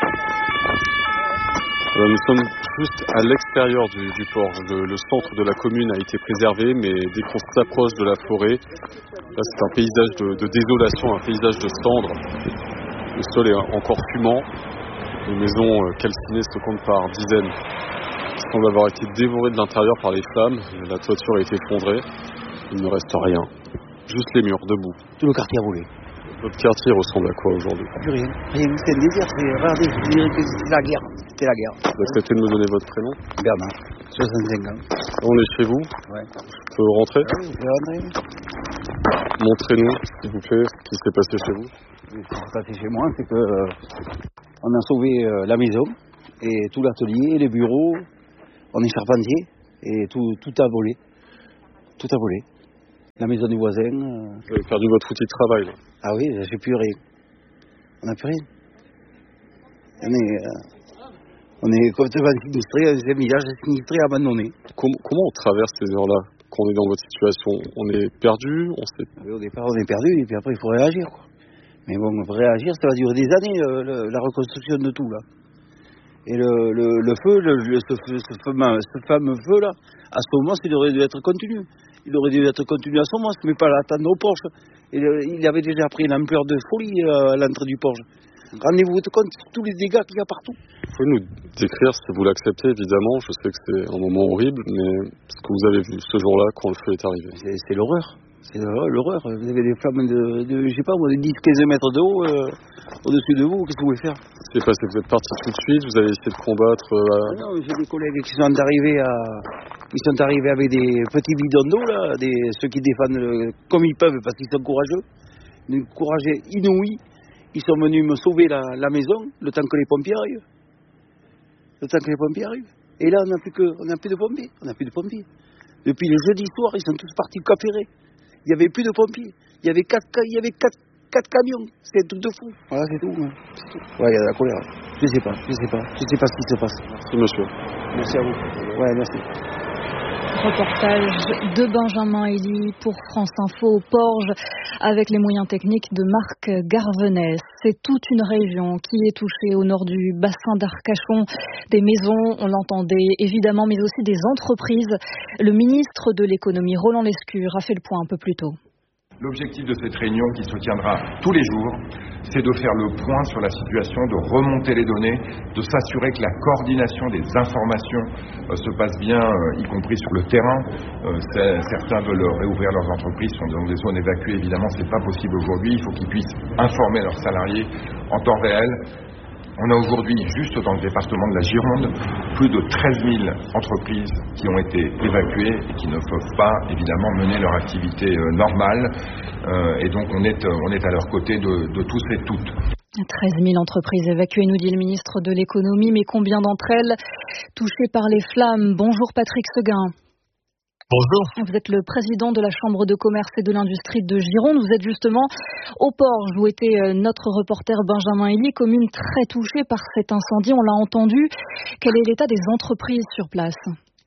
Nous sommes juste à l'extérieur du, du port. Le, le centre de la commune a été préservé, mais dès qu'on s'approche de la forêt, là c'est un paysage de, de désolation, un paysage de cendres. Le sol est encore fumant. Les maisons calcinées se comptent par dizaines. Elles semblent avoir été dévorées de l'intérieur par les flammes. La toiture a été effondrée. Il ne reste rien. Juste les murs, debout. Tout le quartier a brûlé. Votre quartier ressemble à quoi aujourd'hui? Plus rien. Rien, c'est un désert. C'est... Regardez, je dirais que c'était la guerre. C'était la guerre. Vous acceptez de me donner votre prénom? Bernard, soixante-cinq ans. On est chez vous? Ouais. Je peux rentrer? Ah oui, je peux rentrer. Montrez-nous, s'il vous plaît, ce qui s'est passé chez vous. Ce qui s'est passé chez moi, c'est que euh, on a sauvé euh, la maison et tout l'atelier, les bureaux. On est charpentier et tout, tout a volé. Tout a volé. La maison du voisin. Euh... Vous avez perdu votre outil de travail, là? Ah oui, j'ai plus rien. On n'a plus rien. On est, euh, on est complètement sinistrés, c'est un village sinistré, abandonné. Comment, comment on traverse ces heures-là, quand on est dans votre situation? On est perdu, on sait... Oui, au départ, on est perdu, et puis après, il faut réagir, quoi. Mais bon, réagir, ça va durer des années, euh, le, la reconstruction de tout, là. Et le, le, le feu, le, le, ce, ce, fameux, ce fameux feu, là, à ce moment, il aurait dû être continu. Il aurait dû être continu à ce moment, mais pas à l'attendre au Porche. Et le, il avait déjà pris une ampleur de folie euh, à l'entrée du Porche. Rendez-vous compte de tous les dégâts qu'il y a partout. Vous pouvez nous décrire, si vous l'acceptez, évidemment, je sais que c'est un moment horrible, mais ce que vous avez vu ce jour-là quand le feu est arrivé. C'est, c'est l'horreur. C'est l'horreur. Vous avez des flammes de, de je sais pas, de dix à quinze mètres de haut euh, au-dessus de vous. Qu'est-ce que vous voulez faire? C'est passé, vous êtes parti tout de suite, vous avez essayé de combattre. Euh, ah non, j'ai des collègues qui sont arrivés à, qui sont arrivés avec des petits bidons d'eau là, des ceux qui défendent le, comme ils peuvent parce qu'ils sont courageux, d'un courage inouï. Ils sont venus me sauver la, la maison le temps que les pompiers arrivent. Le temps que les pompiers arrivent. Et là, on n'a plus que, on n'a plus de pompiers. On n'a plus de pompiers. Depuis le jeudi soir, ils sont tous partis capérer. Il n'y avait plus de pompiers. Il y avait quatre, il y avait quatre, quatre camions. C'est un truc de fou. Voilà, c'est tout. Hein. C'est tout. Ouais, il y a de la colère. Je sais pas, je sais pas, je sais pas ce qui se passe. Merci, monsieur. Merci à vous. Ouais, merci. Reportage de Benjamin Elie pour France Info au Porge avec les moyens techniques de Marc Garvenès. C'est toute une région qui est touchée au nord du bassin d'Arcachon. Des maisons, on l'entendait évidemment, mais aussi des entreprises. Le ministre de l'économie, Roland Lescure, a fait le point un peu plus tôt. L'objectif de cette réunion qui se tiendra tous les jours, c'est de faire le point sur la situation, de remonter les données, de s'assurer que la coordination des informations euh, se passe bien, euh, y compris sur le terrain. Euh, certains veulent réouvrir leurs entreprises, sont dans des zones évacuées, évidemment, c'est pas possible aujourd'hui. Il faut qu'ils puissent informer leurs salariés en temps réel. On a aujourd'hui, juste dans le département de la Gironde, plus de treize mille entreprises qui ont été évacuées et qui ne peuvent pas, évidemment, mener leur activité euh, normale. Euh, et donc, on est, on est à leur côté de, de tous et toutes. treize mille entreprises évacuées, nous dit le ministre de l'économie. Mais combien d'entre elles touchées par les flammes? Bonjour Patrick Seguin. Bonjour. Vous êtes le président de la Chambre de commerce et de l'industrie de Gironde. Vous êtes justement au Porge où était notre reporter Benjamin Elie, commune très touchée par cet incendie. On l'a entendu. Quel est l'état des entreprises sur place ?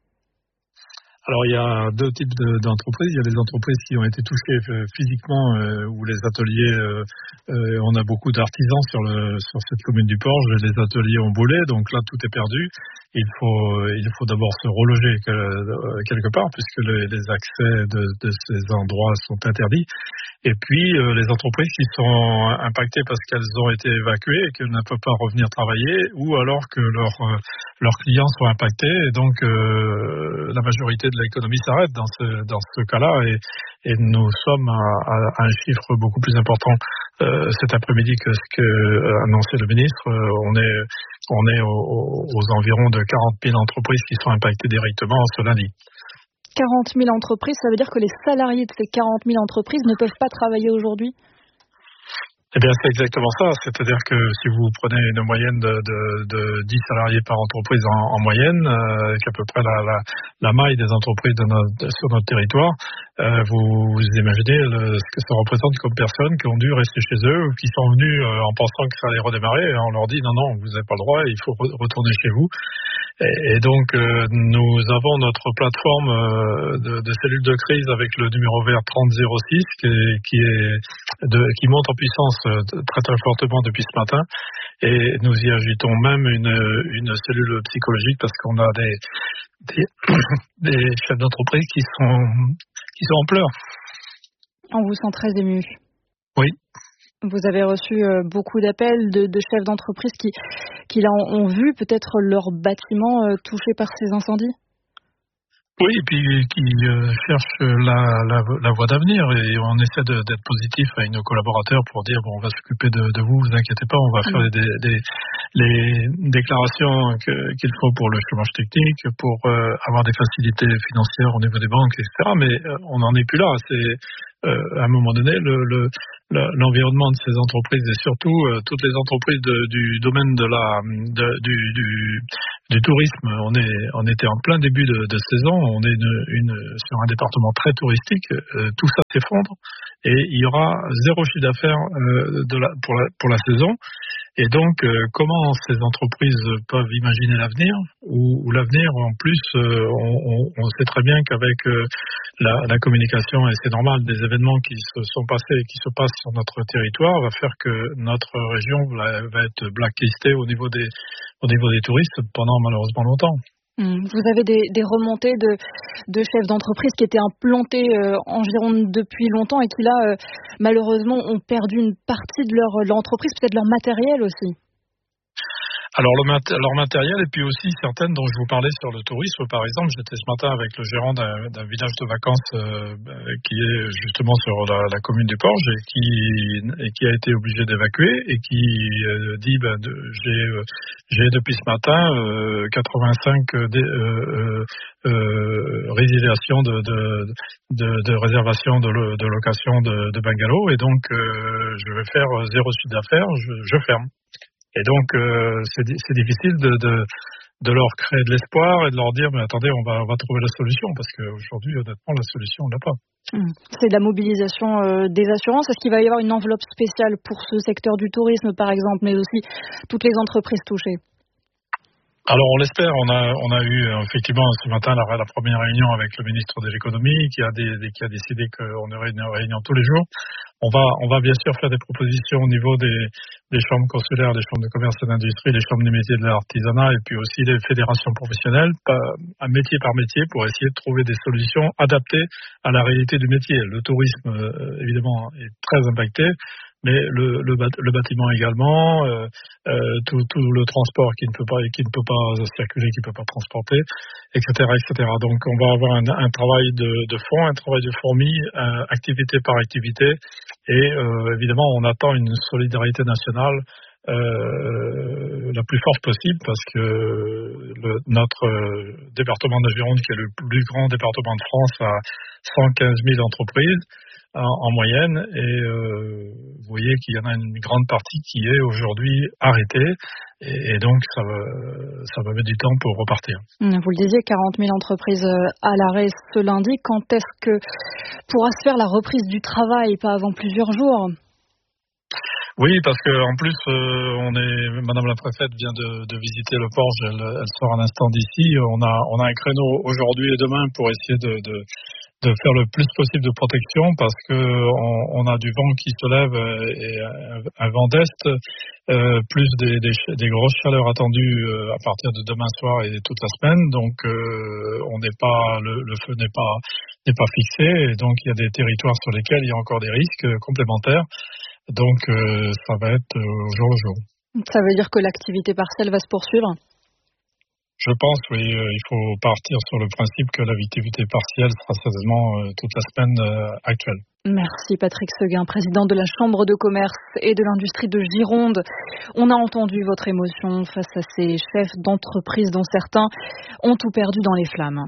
Alors il y a deux types de, d'entreprises. Il y a les entreprises qui ont été touchées euh, physiquement, euh, ou les ateliers. Euh, euh, on a beaucoup d'artisans sur, le, sur cette commune du Porge. Les ateliers ont brûlé, donc là tout est perdu. Il faut, il faut d'abord se reloger quelque part puisque les, les accès de, de ces endroits sont interdits. Et puis euh, les entreprises qui sont impactées parce qu'elles ont été évacuées et qu'elles ne peuvent pas revenir travailler, ou alors que leurs euh, leurs clients sont impactés et donc euh, la majorité de l'économie s'arrête dans ce dans ce cas-là. Et, et nous sommes à, à, à un chiffre beaucoup plus important euh, cet après-midi que ce que euh, annonçait le ministre. Euh, on est on est aux, aux environs de quarante mille entreprises qui sont impactées directement ce lundi. quarante mille entreprises, ça veut dire que les salariés de ces quarante mille entreprises ne peuvent pas travailler aujourd'hui ? Eh bien, c'est exactement ça. C'est-à-dire que si vous prenez une moyenne de, de, de dix salariés par entreprise en, en moyenne, euh, qui est à peu près la, la, la maille des entreprises de notre, de, sur notre territoire, euh, vous, vous imaginez le, ce que ça représente comme personnes qui ont dû rester chez eux ou qui sont venus euh, en pensant que ça allait redémarrer. Et on leur dit non, non, vous n'avez pas le droit, il faut re- retourner chez vous. Et, et donc, euh, nous avons notre plateforme euh, de, de cellules de crise avec le numéro vert trente zéro six qui, est, qui, est de, qui monte en puissance très très fortement depuis ce matin, et nous y ajoutons même une, une cellule psychologique parce qu'on a des, des, des chefs d'entreprise qui sont, qui sont en pleurs. On vous sent très ému. Oui. Vous avez reçu beaucoup d'appels de, de chefs d'entreprise qui, qui là, ont vu peut-être leur bâtiment touché par ces incendies ? Oui, et puis qui euh, cherche la, la, la voie d'avenir, et on essaie de, d'être positif avec nos collaborateurs pour dire bon, on va s'occuper de, de vous, vous inquiétez pas, on va faire des, des, les déclarations que, qu'il faut pour le chômage technique, pour euh, avoir des facilités financières au niveau des banques, et cetera. Mais euh, on n'en est plus là. C'est euh, à un moment donné le, le l'environnement de ces entreprises et surtout euh, toutes les entreprises de, du domaine de la de, du, du du tourisme. On est on était en plein début de, de saison, on est une, une sur un département très touristique, euh, tout ça s'effondre et il y aura zéro chiffre d'affaires euh, de la, pour la pour la saison. Et donc, euh, comment ces entreprises peuvent imaginer l'avenir ou, ou l'avenir, en plus, euh, on, on, on sait très bien qu'avec euh, la, la communication, et c'est normal, des événements qui se sont passés et qui se passent sur notre territoire, va faire que notre région va, va être blacklistée au niveau des, au niveau des touristes pendant malheureusement longtemps. Vous avez des, des remontées de, de chefs d'entreprise qui étaient implantés euh, en Gironde depuis longtemps et qui là, euh, malheureusement, ont perdu une partie de leur, leur entreprise, peut-être leur matériel aussi. Alors le mat- leur matériel et puis aussi certaines dont je vous parlais sur le tourisme. Par exemple, j'étais ce matin avec le gérant d'un, d'un village de vacances euh, qui est justement sur la, la commune du Porge et qui, et qui a été obligé d'évacuer et qui euh, dit ben, de, j'ai, euh, j'ai depuis ce matin euh, quatre-vingt-cinq euh, dé, euh, euh, résiliations de, de, de, de réservation de, lo, de location de, de bungalow et donc euh, je vais faire zéro chiffre d'affaires, je, je ferme. Et donc, euh, c'est, c'est difficile de, de, de leur créer de l'espoir et de leur dire, mais attendez, on va, on va trouver la solution, parce qu'aujourd'hui, honnêtement, la solution, on l'a pas. C'est de la mobilisation euh, des assurances. Est-ce qu'il va y avoir une enveloppe spéciale pour ce secteur du tourisme, par exemple, mais aussi toutes les entreprises touchées ? Alors on l'espère, on a on a eu effectivement ce matin la, la première réunion avec le ministre de l'économie qui a des, qui a décidé qu'on aurait une réunion tous les jours. On va on va bien sûr faire des propositions au niveau des, des chambres consulaires, des chambres de commerce et d'industrie, des chambres des métiers de l'artisanat et puis aussi des fédérations professionnelles, un métier par métier pour essayer de trouver des solutions adaptées à la réalité du métier. Le tourisme évidemment est très impacté. Mais le, le, le bâtiment également, euh, euh, tout, tout le transport qui ne peut pas, qui ne peut pas circuler, qui ne peut pas transporter, et cetera, et cetera. Donc, on va avoir un, un travail de, de fond, un travail de fourmi, euh, activité par activité, et euh, évidemment, on attend une solidarité nationale euh, la plus forte possible, parce que le, notre département de Gironde, qui est le plus grand département de France, a cent quinze mille entreprises. En, en moyenne, et euh, vous voyez qu'il y en a une grande partie qui est aujourd'hui arrêtée, et, et donc ça va, ça va mettre du temps pour repartir. Vous le disiez, quarante mille entreprises à l'arrêt ce lundi. Quand est-ce que pourra se faire la reprise du travail, pas avant plusieurs jours ? Oui, parce que en plus, euh, on est, Madame la préfète vient de, de visiter le Porge, elle, elle sort un instant d'ici. On a, on a un créneau aujourd'hui et demain pour essayer de, de de faire le plus possible de protection parce que on, on a du vent qui se lève et un, un vent d'est, euh, plus des, des, des grosses chaleurs attendues euh, à partir de demain soir et toute la semaine. Donc euh, on n'est pas le, le feu n'est pas n'est pas fixé et donc il y a des territoires sur lesquels il y a encore des risques complémentaires. Donc euh, ça va être euh, jour le jour. Ça veut dire que l'activité partielle va se poursuivre ? Je pense, oui, euh, il faut partir sur le principe que l'activité partielle sera certainement euh, toute la semaine euh, actuelle. Merci Patrick Seguin, président de la Chambre de commerce et de l'industrie de Gironde. On a entendu votre émotion face à ces chefs d'entreprise dont certains ont tout perdu dans les flammes.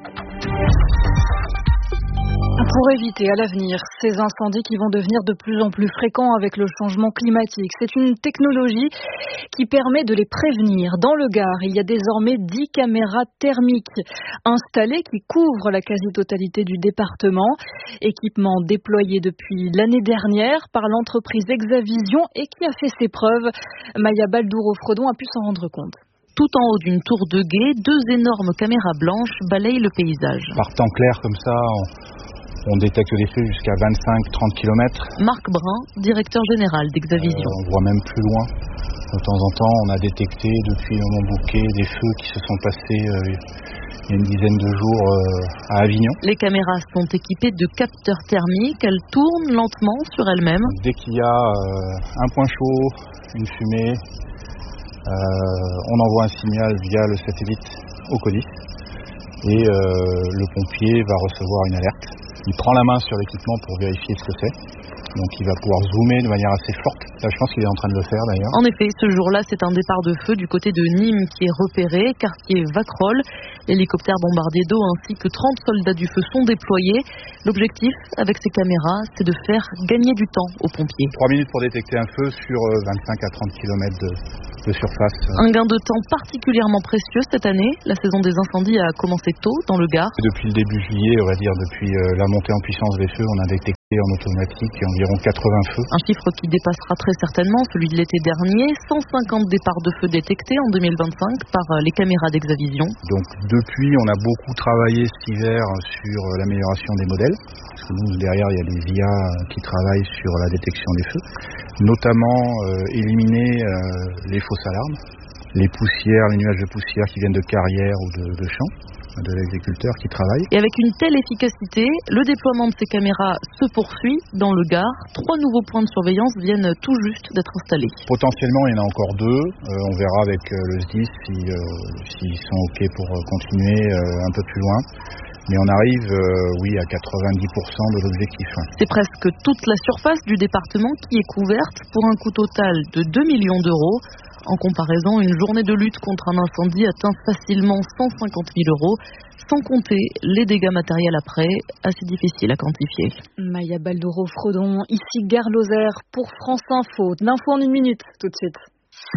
Pour éviter à l'avenir ces incendies qui vont devenir de plus en plus fréquents avec le changement climatique, c'est une technologie qui permet de les prévenir. Dans le Gard, il y a désormais dix caméras thermiques installées qui couvrent la quasi-totalité du département. Équipement déployé depuis l'année dernière par l'entreprise Exavision et qui a fait ses preuves. Maya Baldouro-Fredon a pu s'en rendre compte. Tout en haut d'une tour de guet, deux énormes caméras blanches balayent le paysage. Par temps clair comme ça, on, on détecte des feux jusqu'à vingt-cinq à trente kilomètres. Marc Brun, directeur général d'Exavision. Euh, on voit même plus loin. De temps en temps, on a détecté depuis le Montbouquet des feux qui se sont passés euh, il y a une dizaine de jours euh, à Avignon. Les caméras sont équipées de capteurs thermiques. Elles tournent lentement sur elles-mêmes. Dès qu'il y a euh, un point chaud, une fumée, Euh, on envoie un signal via le satellite au CODIS et euh, le pompier va recevoir une alerte. Il prend la main sur l'équipement pour vérifier ce que c'est. Donc il va pouvoir zoomer de manière assez forte. Là, je pense qu'il est en train de le faire d'ailleurs. En effet, ce jour-là, c'est un départ de feu du côté de Nîmes qui est repéré, quartier Vacrolles. L'hélicoptère bombardier d'eau ainsi que trente soldats du feu sont déployés. L'objectif avec ces caméras, c'est de faire gagner du temps aux pompiers. trois minutes pour détecter un feu sur vingt-cinq à trente kilomètres de, de surface. Un gain de temps particulièrement précieux cette année. La saison des incendies a commencé tôt dans le Gard. Depuis le début juillet, on va dire depuis la montée en puissance des feux, on a détecté en automatique environ quatre-vingts feux. Un chiffre qui dépassera très certainement celui de l'été dernier. cent cinquante départs de feu détectés en deux mille vingt-cinq par les caméras d'Exavision. Donc depuis, on a beaucoup travaillé cet hiver sur l'amélioration des modèles. Parce que nous, derrière, il y a des I A qui travaillent sur la détection des feux. Notamment euh, éliminer euh, les fausses alarmes, les poussières, les nuages de poussière qui viennent de carrières ou de, de champs, de l'agriculteur qui travaille. Et avec une telle efficacité, le déploiement de ces caméras se poursuit dans le Gard. Trois nouveaux points de surveillance viennent tout juste d'être installés. Potentiellement, il y en a encore deux. Euh, on verra avec euh, le S D I S si, euh, s'ils sont OK pour euh, continuer euh, un peu plus loin. Mais on arrive, euh, oui, à quatre-vingt-dix pour cent de l'objectif. Hein. C'est presque toute la surface du département qui est couverte pour un coût total de deux millions d'euros. En comparaison, une journée de lutte contre un incendie atteint facilement cent cinquante mille euros, sans compter les dégâts matériels après, assez difficile à quantifier. Maya Baldouro-Frodon, ici Gare Lozère pour France Info. L'info en une minute, tout de suite.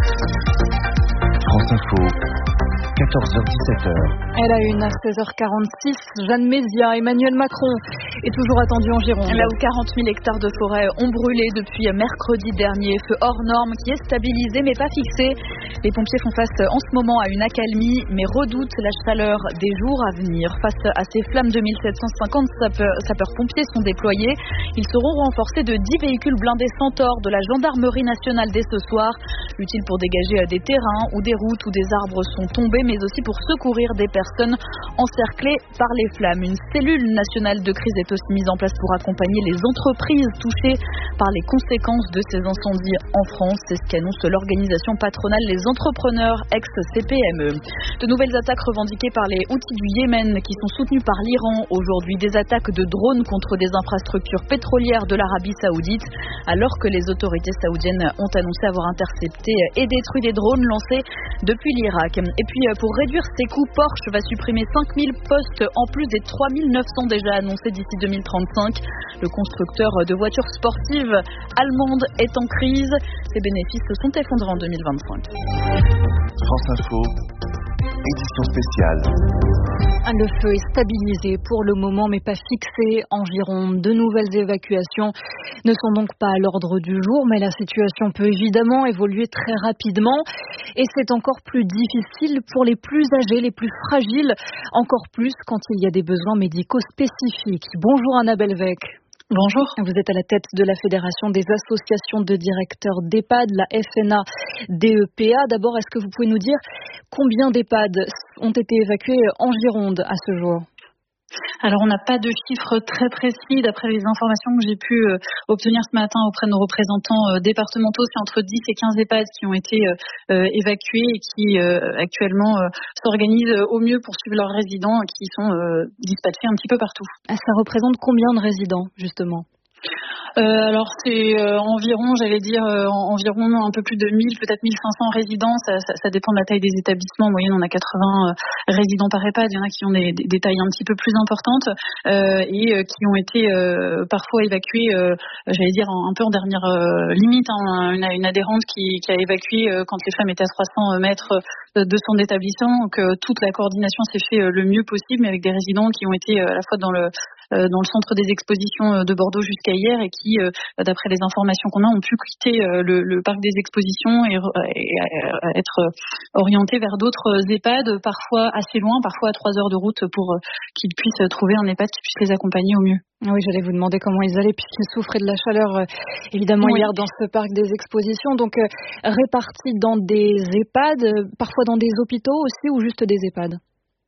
France Info. quatorze heures dix-sept heures. Elle a une à seize heures quarante-six. Jeanne Mézia, Emmanuel Macron est toujours attendu en Gironde. Là où quarante mille hectares de forêt ont brûlé depuis mercredi dernier. Feu hors norme qui est stabilisé mais pas fixé. Les pompiers font face en ce moment à une accalmie mais redoutent la chaleur des jours à venir. Face à ces flammes, deux mille sept cent cinquante sapeurs-pompiers sont déployés. Ils seront renforcés de dix véhicules blindés Centaure de la gendarmerie nationale dès ce soir. Utiles pour dégager des terrains où des routes ou des arbres sont tombés, mais aussi pour secourir des personnes encerclées par les flammes. Une cellule nationale de crise est aussi mise en place pour accompagner les entreprises touchées par les conséquences de ces incendies en France. C'est ce qu'annonce l'organisation patronale Les Entrepreneurs ex-C P M E. De nouvelles attaques revendiquées par les Houthis du Yémen qui sont soutenus par l'Iran aujourd'hui. Des attaques de drones contre des infrastructures pétrolières de l'Arabie Saoudite alors que les autorités saoudiennes ont annoncé avoir intercepté et détruit des drones lancés depuis l'Irak. Et puis pour réduire ses coûts, Porsche va supprimer cinq mille postes en plus des trois mille neuf cents déjà annoncés d'ici deux mille trente-cinq. Le constructeur de voitures sportives allemande est en crise. Ses bénéfices se sont effondrés en deux mille vingt-cinq. France Info, édition spéciale. Le feu est stabilisé pour le moment mais pas fixé en Gironde. De nouvelles évacuations ne sont donc pas à l'ordre du jour, mais la situation peut évidemment évoluer très rapidement et c'est encore plus difficile pour les plus âgés, les plus fragiles, encore plus quand il y a des besoins médicaux spécifiques. Bonjour Anna Belvec. Bonjour. Vous êtes à la tête de la Fédération des associations de directeurs d'EHPAD, la F N A D E P A. D'abord, est-ce que vous pouvez nous dire combien d'EHPAD ont été évacués en Gironde à ce jour ? Alors, on n'a pas de chiffres très précis. D'après les informations que j'ai pu euh, obtenir ce matin auprès de nos représentants euh, départementaux, c'est entre dix et quinze EHPAD qui ont été euh, évacués et qui euh, actuellement euh, s'organisent au mieux pour suivre leurs résidents qui sont euh, dispatchés un petit peu partout. Ça représente combien de résidents, justement ? Euh, alors c'est euh, environ, j'allais dire euh, environ un peu plus de mille, peut-être mille cinq cents résidents. Ça, ça, ça dépend de la taille des établissements. En moyenne, on a quatre-vingts euh, résidents par EHPAD. Il y en a qui ont des, des, des tailles un petit peu plus importantes euh, et euh, qui ont été euh, parfois évacués, euh, j'allais dire un, un peu en dernière euh, limite. Hein, une, une adhérente qui, qui a évacué euh, quand les femmes étaient à trois cents mètres de son établissement. Donc euh, toute la coordination s'est fait euh, le mieux possible, mais avec des résidents qui ont été euh, à la fois dans le dans le centre des expositions de Bordeaux jusqu'à hier et qui, d'après les informations qu'on a, ont pu quitter le, le parc des expositions et, et être orientés vers d'autres EHPAD, parfois assez loin, parfois à trois heures de route pour qu'ils puissent trouver un EHPAD qui puisse les accompagner au mieux. Oui, j'allais vous demander comment ils allaient puisqu'ils souffraient de la chaleur, évidemment, oui. Hier dans ce parc des expositions. Donc, euh, répartis dans des EHPAD, parfois dans des hôpitaux aussi ou juste des EHPAD ?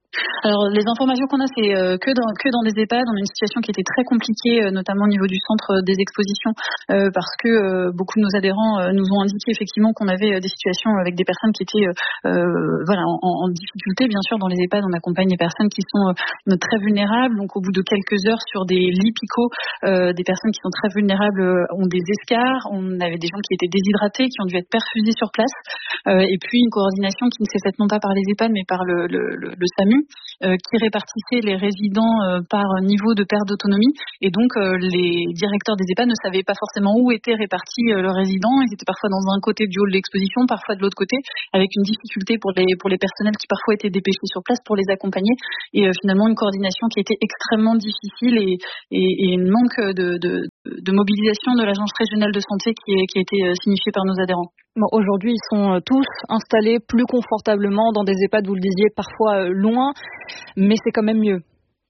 Alors les informations qu'on a, c'est euh, que dans que dans des EHPAD. On a une situation qui était très compliquée, euh, notamment au niveau du centre des expositions, euh, parce que euh, beaucoup de nos adhérents euh, nous ont indiqué effectivement qu'on avait euh, des situations avec des personnes qui étaient euh, voilà en, en difficulté. Bien sûr, dans les EHPAD, on accompagne des personnes qui sont euh, très vulnérables. Donc au bout de quelques heures sur des lits picots, euh, des personnes qui sont très vulnérables euh, ont des escarres. On avait des gens qui étaient déshydratés, qui ont dû être perfusés sur place. Euh, et puis une coordination qui ne s'est faite non pas par les EHPAD mais par le, le, le, le SAMU. Euh, qui répartissait les résidents euh, par niveau de perte d'autonomie. Et donc, euh, les directeurs des EHPAD ne savaient pas forcément où étaient répartis euh, leurs résidents. Ils étaient parfois dans un côté du hall d'exposition, parfois de l'autre côté, avec une difficulté pour les, pour les personnels qui parfois étaient dépêchés sur place pour les accompagner. Et euh, finalement, une coordination qui était extrêmement difficile et, et, et une manque de, de, de mobilisation de l'agence régionale de santé qui, est, qui a été euh, signifiée par nos adhérents. Bon, aujourd'hui, ils sont tous installés plus confortablement dans des EHPAD, vous le disiez, parfois loin, mais c'est quand même mieux.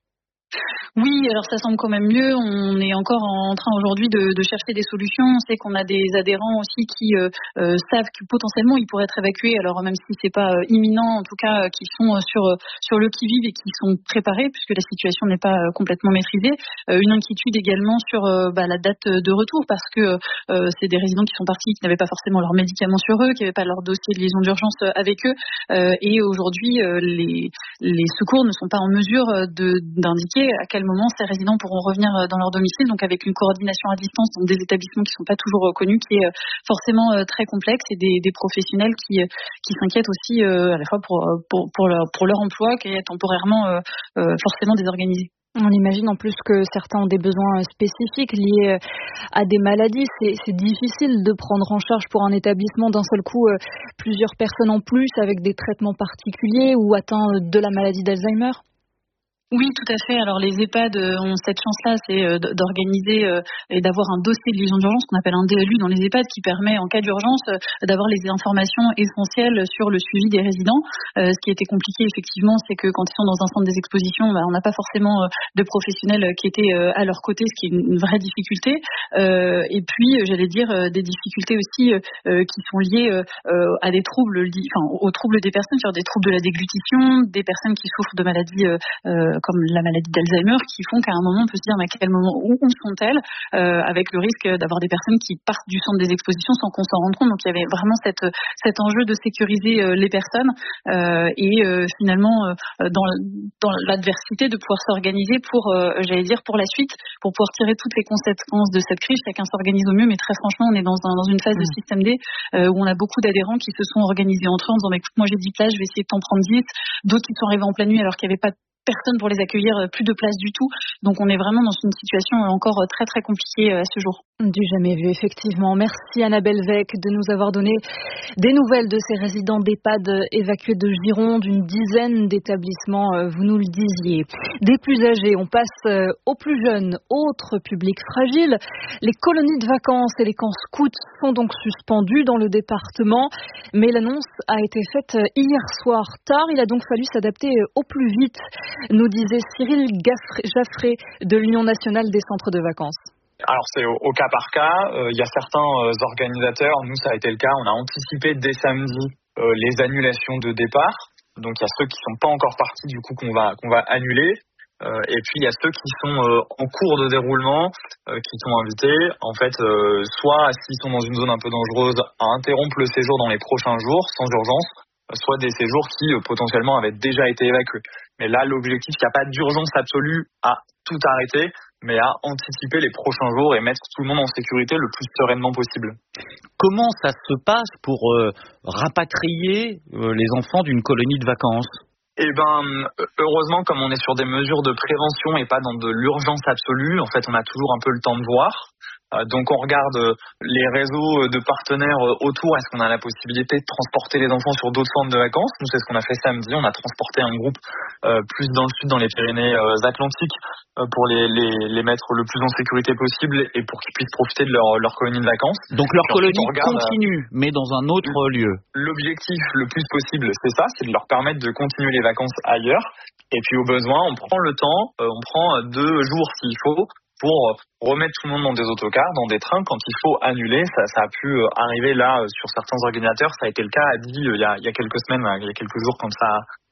Oui, alors ça semble quand même mieux. On est encore en train aujourd'hui de, de chercher des solutions. On sait qu'on a des adhérents aussi qui euh, euh, savent que potentiellement ils pourraient être évacués. Alors même si c'est pas euh, imminent, en tout cas, euh, qui sont euh, sur sur le qui-vive et qui sont préparés puisque la situation n'est pas euh, complètement maîtrisée. Euh, une inquiétude également sur euh, bah, la date de retour parce que euh, c'est des résidents qui sont partis, qui n'avaient pas forcément leurs médicaments sur eux, qui n'avaient pas leur dossier de liaison d'urgence avec eux. Euh, et aujourd'hui, euh, les les secours ne sont pas en mesure de d'indiquer à quel moment ces résidents pourront revenir dans leur domicile, donc avec une coordination à distance dans des établissements qui ne sont pas toujours connus, qui est forcément très complexe, et des, des professionnels qui, qui s'inquiètent aussi à la fois pour, pour, pour, leur, pour leur emploi, qui est temporairement forcément désorganisé. On imagine en plus que certains ont des besoins spécifiques liés à des maladies. C'est, c'est difficile de prendre en charge pour un établissement d'un seul coup plusieurs personnes en plus avec des traitements particuliers ou atteints de la maladie d'Alzheimer. Oui, tout à fait. Alors les EHPAD ont cette chance-là, c'est d'organiser et d'avoir un dossier de liaison d'urgence qu'on appelle un D L U dans les EHPAD qui permet en cas d'urgence d'avoir les informations essentielles sur le suivi des résidents. Ce qui était compliqué effectivement, c'est que quand ils sont dans un centre des expositions, bah, on n'a pas forcément de professionnels qui étaient à leur côté, ce qui est une vraie difficulté. Et puis, j'allais dire, des difficultés aussi qui sont liées à des troubles, enfin aux troubles des personnes, sur des troubles de la déglutition, des personnes qui souffrent de maladies comme la maladie d'Alzheimer, qui font qu'à un moment on peut se dire mais à quel moment où sont-elles, euh, avec le risque d'avoir des personnes qui partent du centre des expositions sans qu'on s'en rende compte. Donc il y avait vraiment cette, cet enjeu de sécuriser euh, les personnes euh, et euh, finalement euh, dans, dans l'adversité de pouvoir s'organiser pour, euh, j'allais dire, pour la suite, pour pouvoir tirer toutes les conséquences de cette crise. Chacun s'organise au mieux, mais très franchement on est dans, un, dans une phase mmh. de système D euh, où on a beaucoup d'adhérents qui se sont organisés entre eux en disant écoute, moi j'ai dix places, je vais essayer de t'en prendre dix, d'autres qui sont arrivés en pleine nuit alors qu'il n'y avait pas personne pour les accueillir, plus de place du tout. Donc on est vraiment dans une situation encore très très compliquée à ce jour. Du jamais vu, effectivement. Merci Annabelle Vec de nous avoir donné des nouvelles de ces résidents d'EHPAD évacués de Gironde, une dizaine d'établissements, vous nous le disiez. Des plus âgés, on passe aux plus jeunes, autres publics fragiles. Les colonies de vacances et les camps scouts sont donc suspendus dans le département, mais l'annonce a été faite hier soir tard. Il a donc fallu s'adapter au plus vite, nous disait Cyril Jaffré de l'Union nationale des centres de vacances. Alors c'est au, au cas par cas, il euh, y a certains euh, organisateurs, nous ça a été le cas, on a anticipé dès samedi euh, les annulations de départ. Donc il y a ceux qui sont pas encore partis du coup qu'on va qu'on va annuler. Euh, et puis il y a ceux qui sont euh, en cours de déroulement, euh, qui sont invités, en fait, euh, soit s'ils sont dans une zone un peu dangereuse, à interrompre le séjour dans les prochains jours sans urgence, soit des séjours qui euh, potentiellement avaient déjà été évacués. Mais là, l'objectif, il n'y a pas d'urgence absolue à tout arrêter, mais à anticiper les prochains jours et mettre tout le monde en sécurité le plus sereinement possible. Comment ça se passe pour euh, rapatrier euh, les enfants d'une colonie de vacances ? Eh ben, heureusement, comme on est sur des mesures de prévention et pas dans de l'urgence absolue, en fait, on a toujours un peu le temps de voir. Euh, donc on regarde euh, les réseaux de partenaires euh, autour. Est-ce qu'on a la possibilité de transporter les enfants sur d'autres centres de vacances ? Nous, c'est ce qu'on a fait samedi. On a transporté un groupe euh, plus dans le sud, dans les Pyrénées-Atlantiques, euh, pour les, les, les mettre le plus en sécurité possible et pour qu'ils puissent profiter de leur, leur colonie de vacances. Donc leur colonie regarde, continue, mais dans un autre lieu. L'objectif le plus possible, c'est ça, c'est de leur permettre de continuer les vacances ailleurs. Et puis au besoin, on prend le temps, euh, on prend deux jours s'il faut, pour remettre tout le monde dans des autocars, dans des trains, quand il faut annuler. Ça, ça a pu arriver là sur certains organisateurs. Ça a été le cas à Die il y a, il y a quelques semaines, il y a quelques jours quand ça,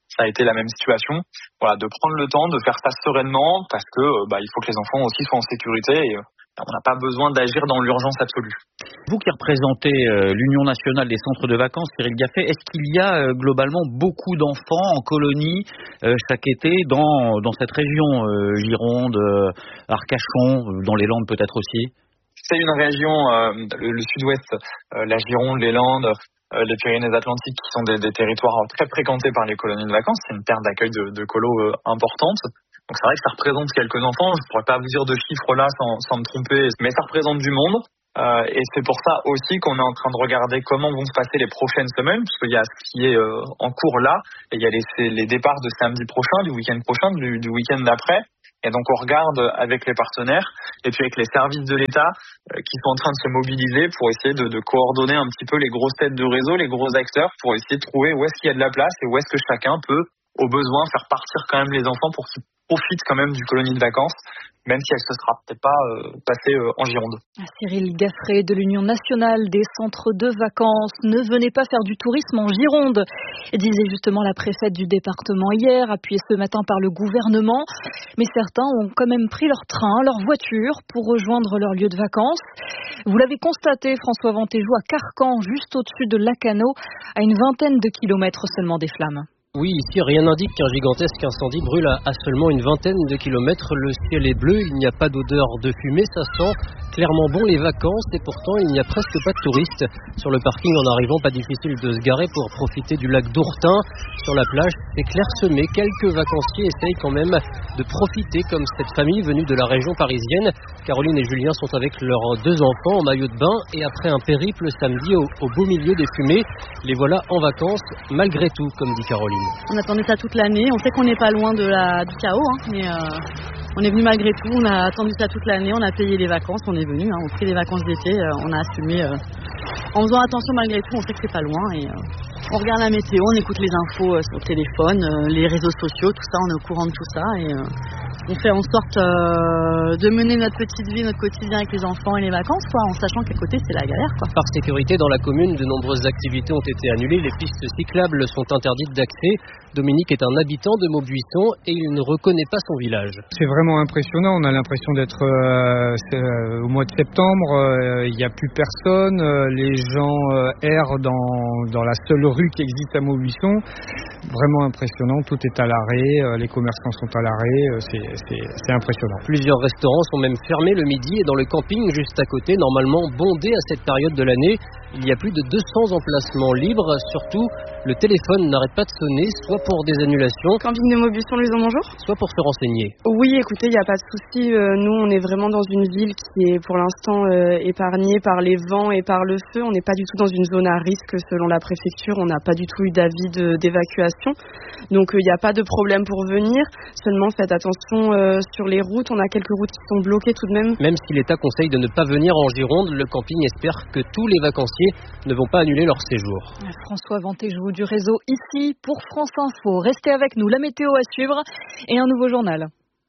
ça a été la même situation. Voilà, de prendre le temps, de faire ça sereinement, parce que bah, il faut que les enfants aussi soient en sécurité et euh, on n'a pas besoin d'agir dans l'urgence absolue. Vous qui représentez euh, l'Union nationale des centres de vacances, Cyril Gaffet, est-ce qu'il y a euh, globalement beaucoup d'enfants en colonie euh, chaque été dans, dans cette région, euh, Gironde, euh, Arcachon, euh, dans les Landes peut-être aussi? C'est une région, euh, le, le sud-ouest, euh, la Gironde, les Landes, euh, les Pyrénées-Atlantiques, qui sont des, des territoires très fréquentés par les colonies de vacances. C'est une terre d'accueil de, de colos euh, importante. Donc c'est vrai que ça représente quelques enfants. Je ne pourrais pas vous dire de chiffres là sans, sans me tromper, mais ça représente du monde. Euh, et c'est pour ça aussi qu'on est en train de regarder comment vont se passer les prochaines semaines, puisqu'il y a ce qui est euh, en cours là, et il y a les, les départs de samedi prochain, du week-end prochain, du, du week-end d'après. Et donc on regarde avec les partenaires et puis avec les services de l'État euh, qui sont en train de se mobiliser pour essayer de, de coordonner un petit peu les grosses têtes de réseau, les gros acteurs, pour essayer de trouver où est-ce qu'il y a de la place et où est-ce que chacun peut, au besoin, faire partir quand même les enfants pour qu'ils profitent quand même du colonie de vacances, même si elle ne se sera peut-être pas euh, passée euh, en Gironde. Cyril Gaffet de l'Union nationale des centres de vacances. Ne venez pas faire du tourisme en Gironde, disait justement la préfète du département hier, appuyée ce matin par le gouvernement. Mais certains ont quand même pris leur train, leur voiture pour rejoindre leur lieu de vacances. Vous l'avez constaté, François Ventéjou, à Carcan, juste au-dessus de Lacanau, à une vingtaine de kilomètres seulement des flammes. Oui, ici, rien n'indique qu'un gigantesque incendie brûle à, à seulement une vingtaine de kilomètres. Le ciel est bleu, il n'y a pas d'odeur de fumée, ça sent clairement bon les vacances et pourtant il n'y a presque pas de touristes. Sur le parking, en arrivant, pas difficile de se garer pour profiter du lac d'Ourtin. Sur la plage, c'est clairsemé. Quelques vacanciers essayent quand même de profiter, comme cette famille venue de la région parisienne. Caroline et Julien sont avec leurs deux enfants en maillot de bain et après un périple samedi au, au beau milieu des fumées, les voilà en vacances malgré tout, comme dit Caroline. On attendait ça toute l'année, on sait qu'on n'est pas loin de la, du chaos, hein, mais euh, on est venu malgré tout, on a attendu ça toute l'année, on a payé les vacances, on est venu, hein, on a pris les vacances d'été, euh, on a assumé. Euh, en faisant attention malgré tout, on sait que c'est pas loin et euh, on regarde la météo, on écoute les infos euh, sur le téléphone, euh, les réseaux sociaux, tout ça, on est au courant de tout ça et euh, on fait en sorte euh, de mener notre petite vie, notre quotidien avec les enfants et les vacances, quoi, en sachant qu'à côté c'est la galère, quoi. Par sécurité, dans la commune, de nombreuses activités ont été annulées, les pistes cyclables sont interdites d'accès. Dominique est un habitant de Maubuisson et il ne reconnaît pas son village. C'est vraiment impressionnant, on a l'impression d'être euh, euh, au mois de septembre, il euh, n'y a plus personne, euh, les gens euh, errent dans, dans la seule rue qui existe à Maubuisson. Vraiment impressionnant, tout est à l'arrêt, euh, les commerçants sont à l'arrêt, euh, c'est, c'est, c'est impressionnant. Plusieurs restaurants sont même fermés le midi et dans le camping juste à côté, normalement bondé à cette période de l'année, il y a plus de deux cents emplacements libres. Surtout, le téléphone n'arrête pas de sonner, soit pour des annulations, camping de Maubuisson, Louison, bonjour. Soit pour se renseigner. Oui, écoutez, il n'y a pas de souci. Euh, nous, on est vraiment dans une ville qui est pour l'instant euh, épargnée par les vents et par le feu. On n'est pas du tout dans une zone à risque selon la préfecture. On n'a pas du tout eu d'avis de, d'évacuation. Donc, il euh, n'y a pas de problème pour venir. Seulement, faites attention euh, sur les routes. On a quelques routes qui sont bloquées tout de même. Même si l'État conseille de ne pas venir en Gironde, le camping espère que tous les vacanciers ne vont pas annuler leur séjour. François Ventéjou du réseau ici pour France Info. Restez avec nous, la météo à suivre et un nouveau journal.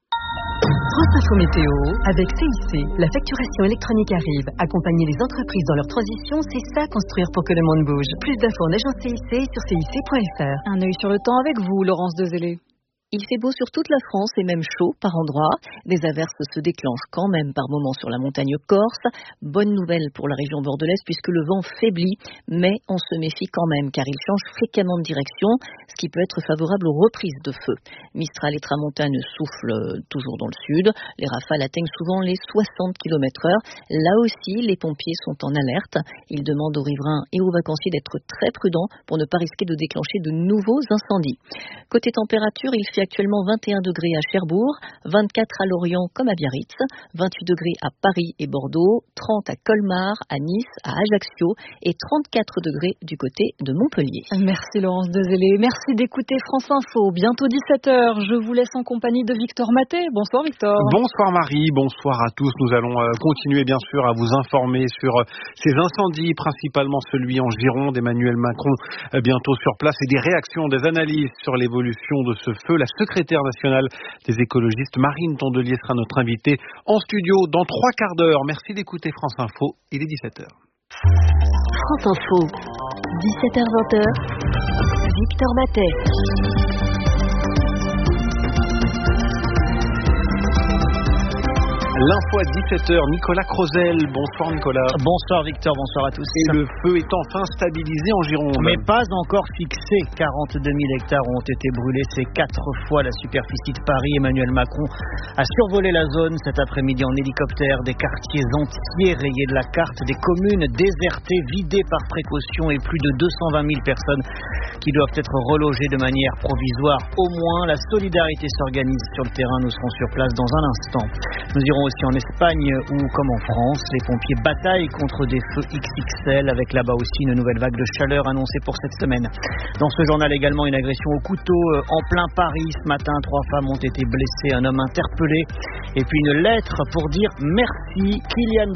France Info Météo avec C I C. La facturation électronique arrive. Accompagner les entreprises dans leur transition, c'est ça construire pour que le monde bouge. Plus d'infos en agence C I C sur C I C point F R. Un œil sur le temps avec vous, Laurence Dezélé. Il fait beau sur toute la France et même chaud par endroits. Des averses se déclenchent quand même par moments sur la montagne corse. Bonne nouvelle pour la région bordelaise puisque le vent faiblit, mais on se méfie quand même car il change fréquemment de direction, ce qui peut être favorable aux reprises de feu. Mistral et tramontane soufflent toujours dans le sud. Les rafales atteignent souvent les soixante kilomètres heure. Là aussi, les pompiers sont en alerte. Ils demandent aux riverains et aux vacanciers d'être très prudents pour ne pas risquer de déclencher de nouveaux incendies. Côté température, il fait actuellement vingt et un degrés à Cherbourg, vingt-quatre à Lorient comme à Biarritz, vingt-huit degrés à Paris et Bordeaux, trente à Colmar, à Nice, à Ajaccio et trente-quatre degrés du côté de Montpellier. Merci Laurence Dezélé, merci d'écouter France Info. Bientôt dix-sept heures, je vous laisse en compagnie de Victor Maté. Bonsoir Victor. Bonsoir Marie, bonsoir à tous. Nous allons continuer bien sûr à vous informer sur ces incendies, principalement celui en Gironde. Emmanuel Macron bientôt sur place et des réactions, des analyses sur l'évolution de ce feu. La secrétaire nationale des écologistes, Marine Tondelier, sera notre invitée en studio dans trois quarts d'heure. Merci d'écouter France Info, il est dix-sept heures. France Info, dix-sept heures vingt, Victor Maté. L'info à dix-sept heures, Nicolas Crozel. Bonsoir Nicolas. Bonsoir Victor, bonsoir à tous. Et le feu est enfin stabilisé en Gironde. Mais pas encore fixé. quarante-deux mille hectares ont été brûlés. C'est quatre fois la superficie de Paris. Emmanuel Macron a survolé la zone cet après-midi en hélicoptère. Des quartiers entiers rayés de la carte. Des communes désertées, vidées par précaution. Et plus de deux cent vingt mille personnes qui doivent être relogées de manière provisoire. Au moins, la solidarité s'organise sur le terrain. Nous serons sur place dans un instant. Nous irons aussi en Espagne où, comme en France, les pompiers bataillent contre des feux X X L avec là-bas aussi une nouvelle vague de chaleur annoncée pour cette semaine. Dans ce journal également, une agression au couteau en plein Paris. Ce matin, trois femmes ont été blessées, un homme interpellé et puis une lettre pour dire merci. Kylian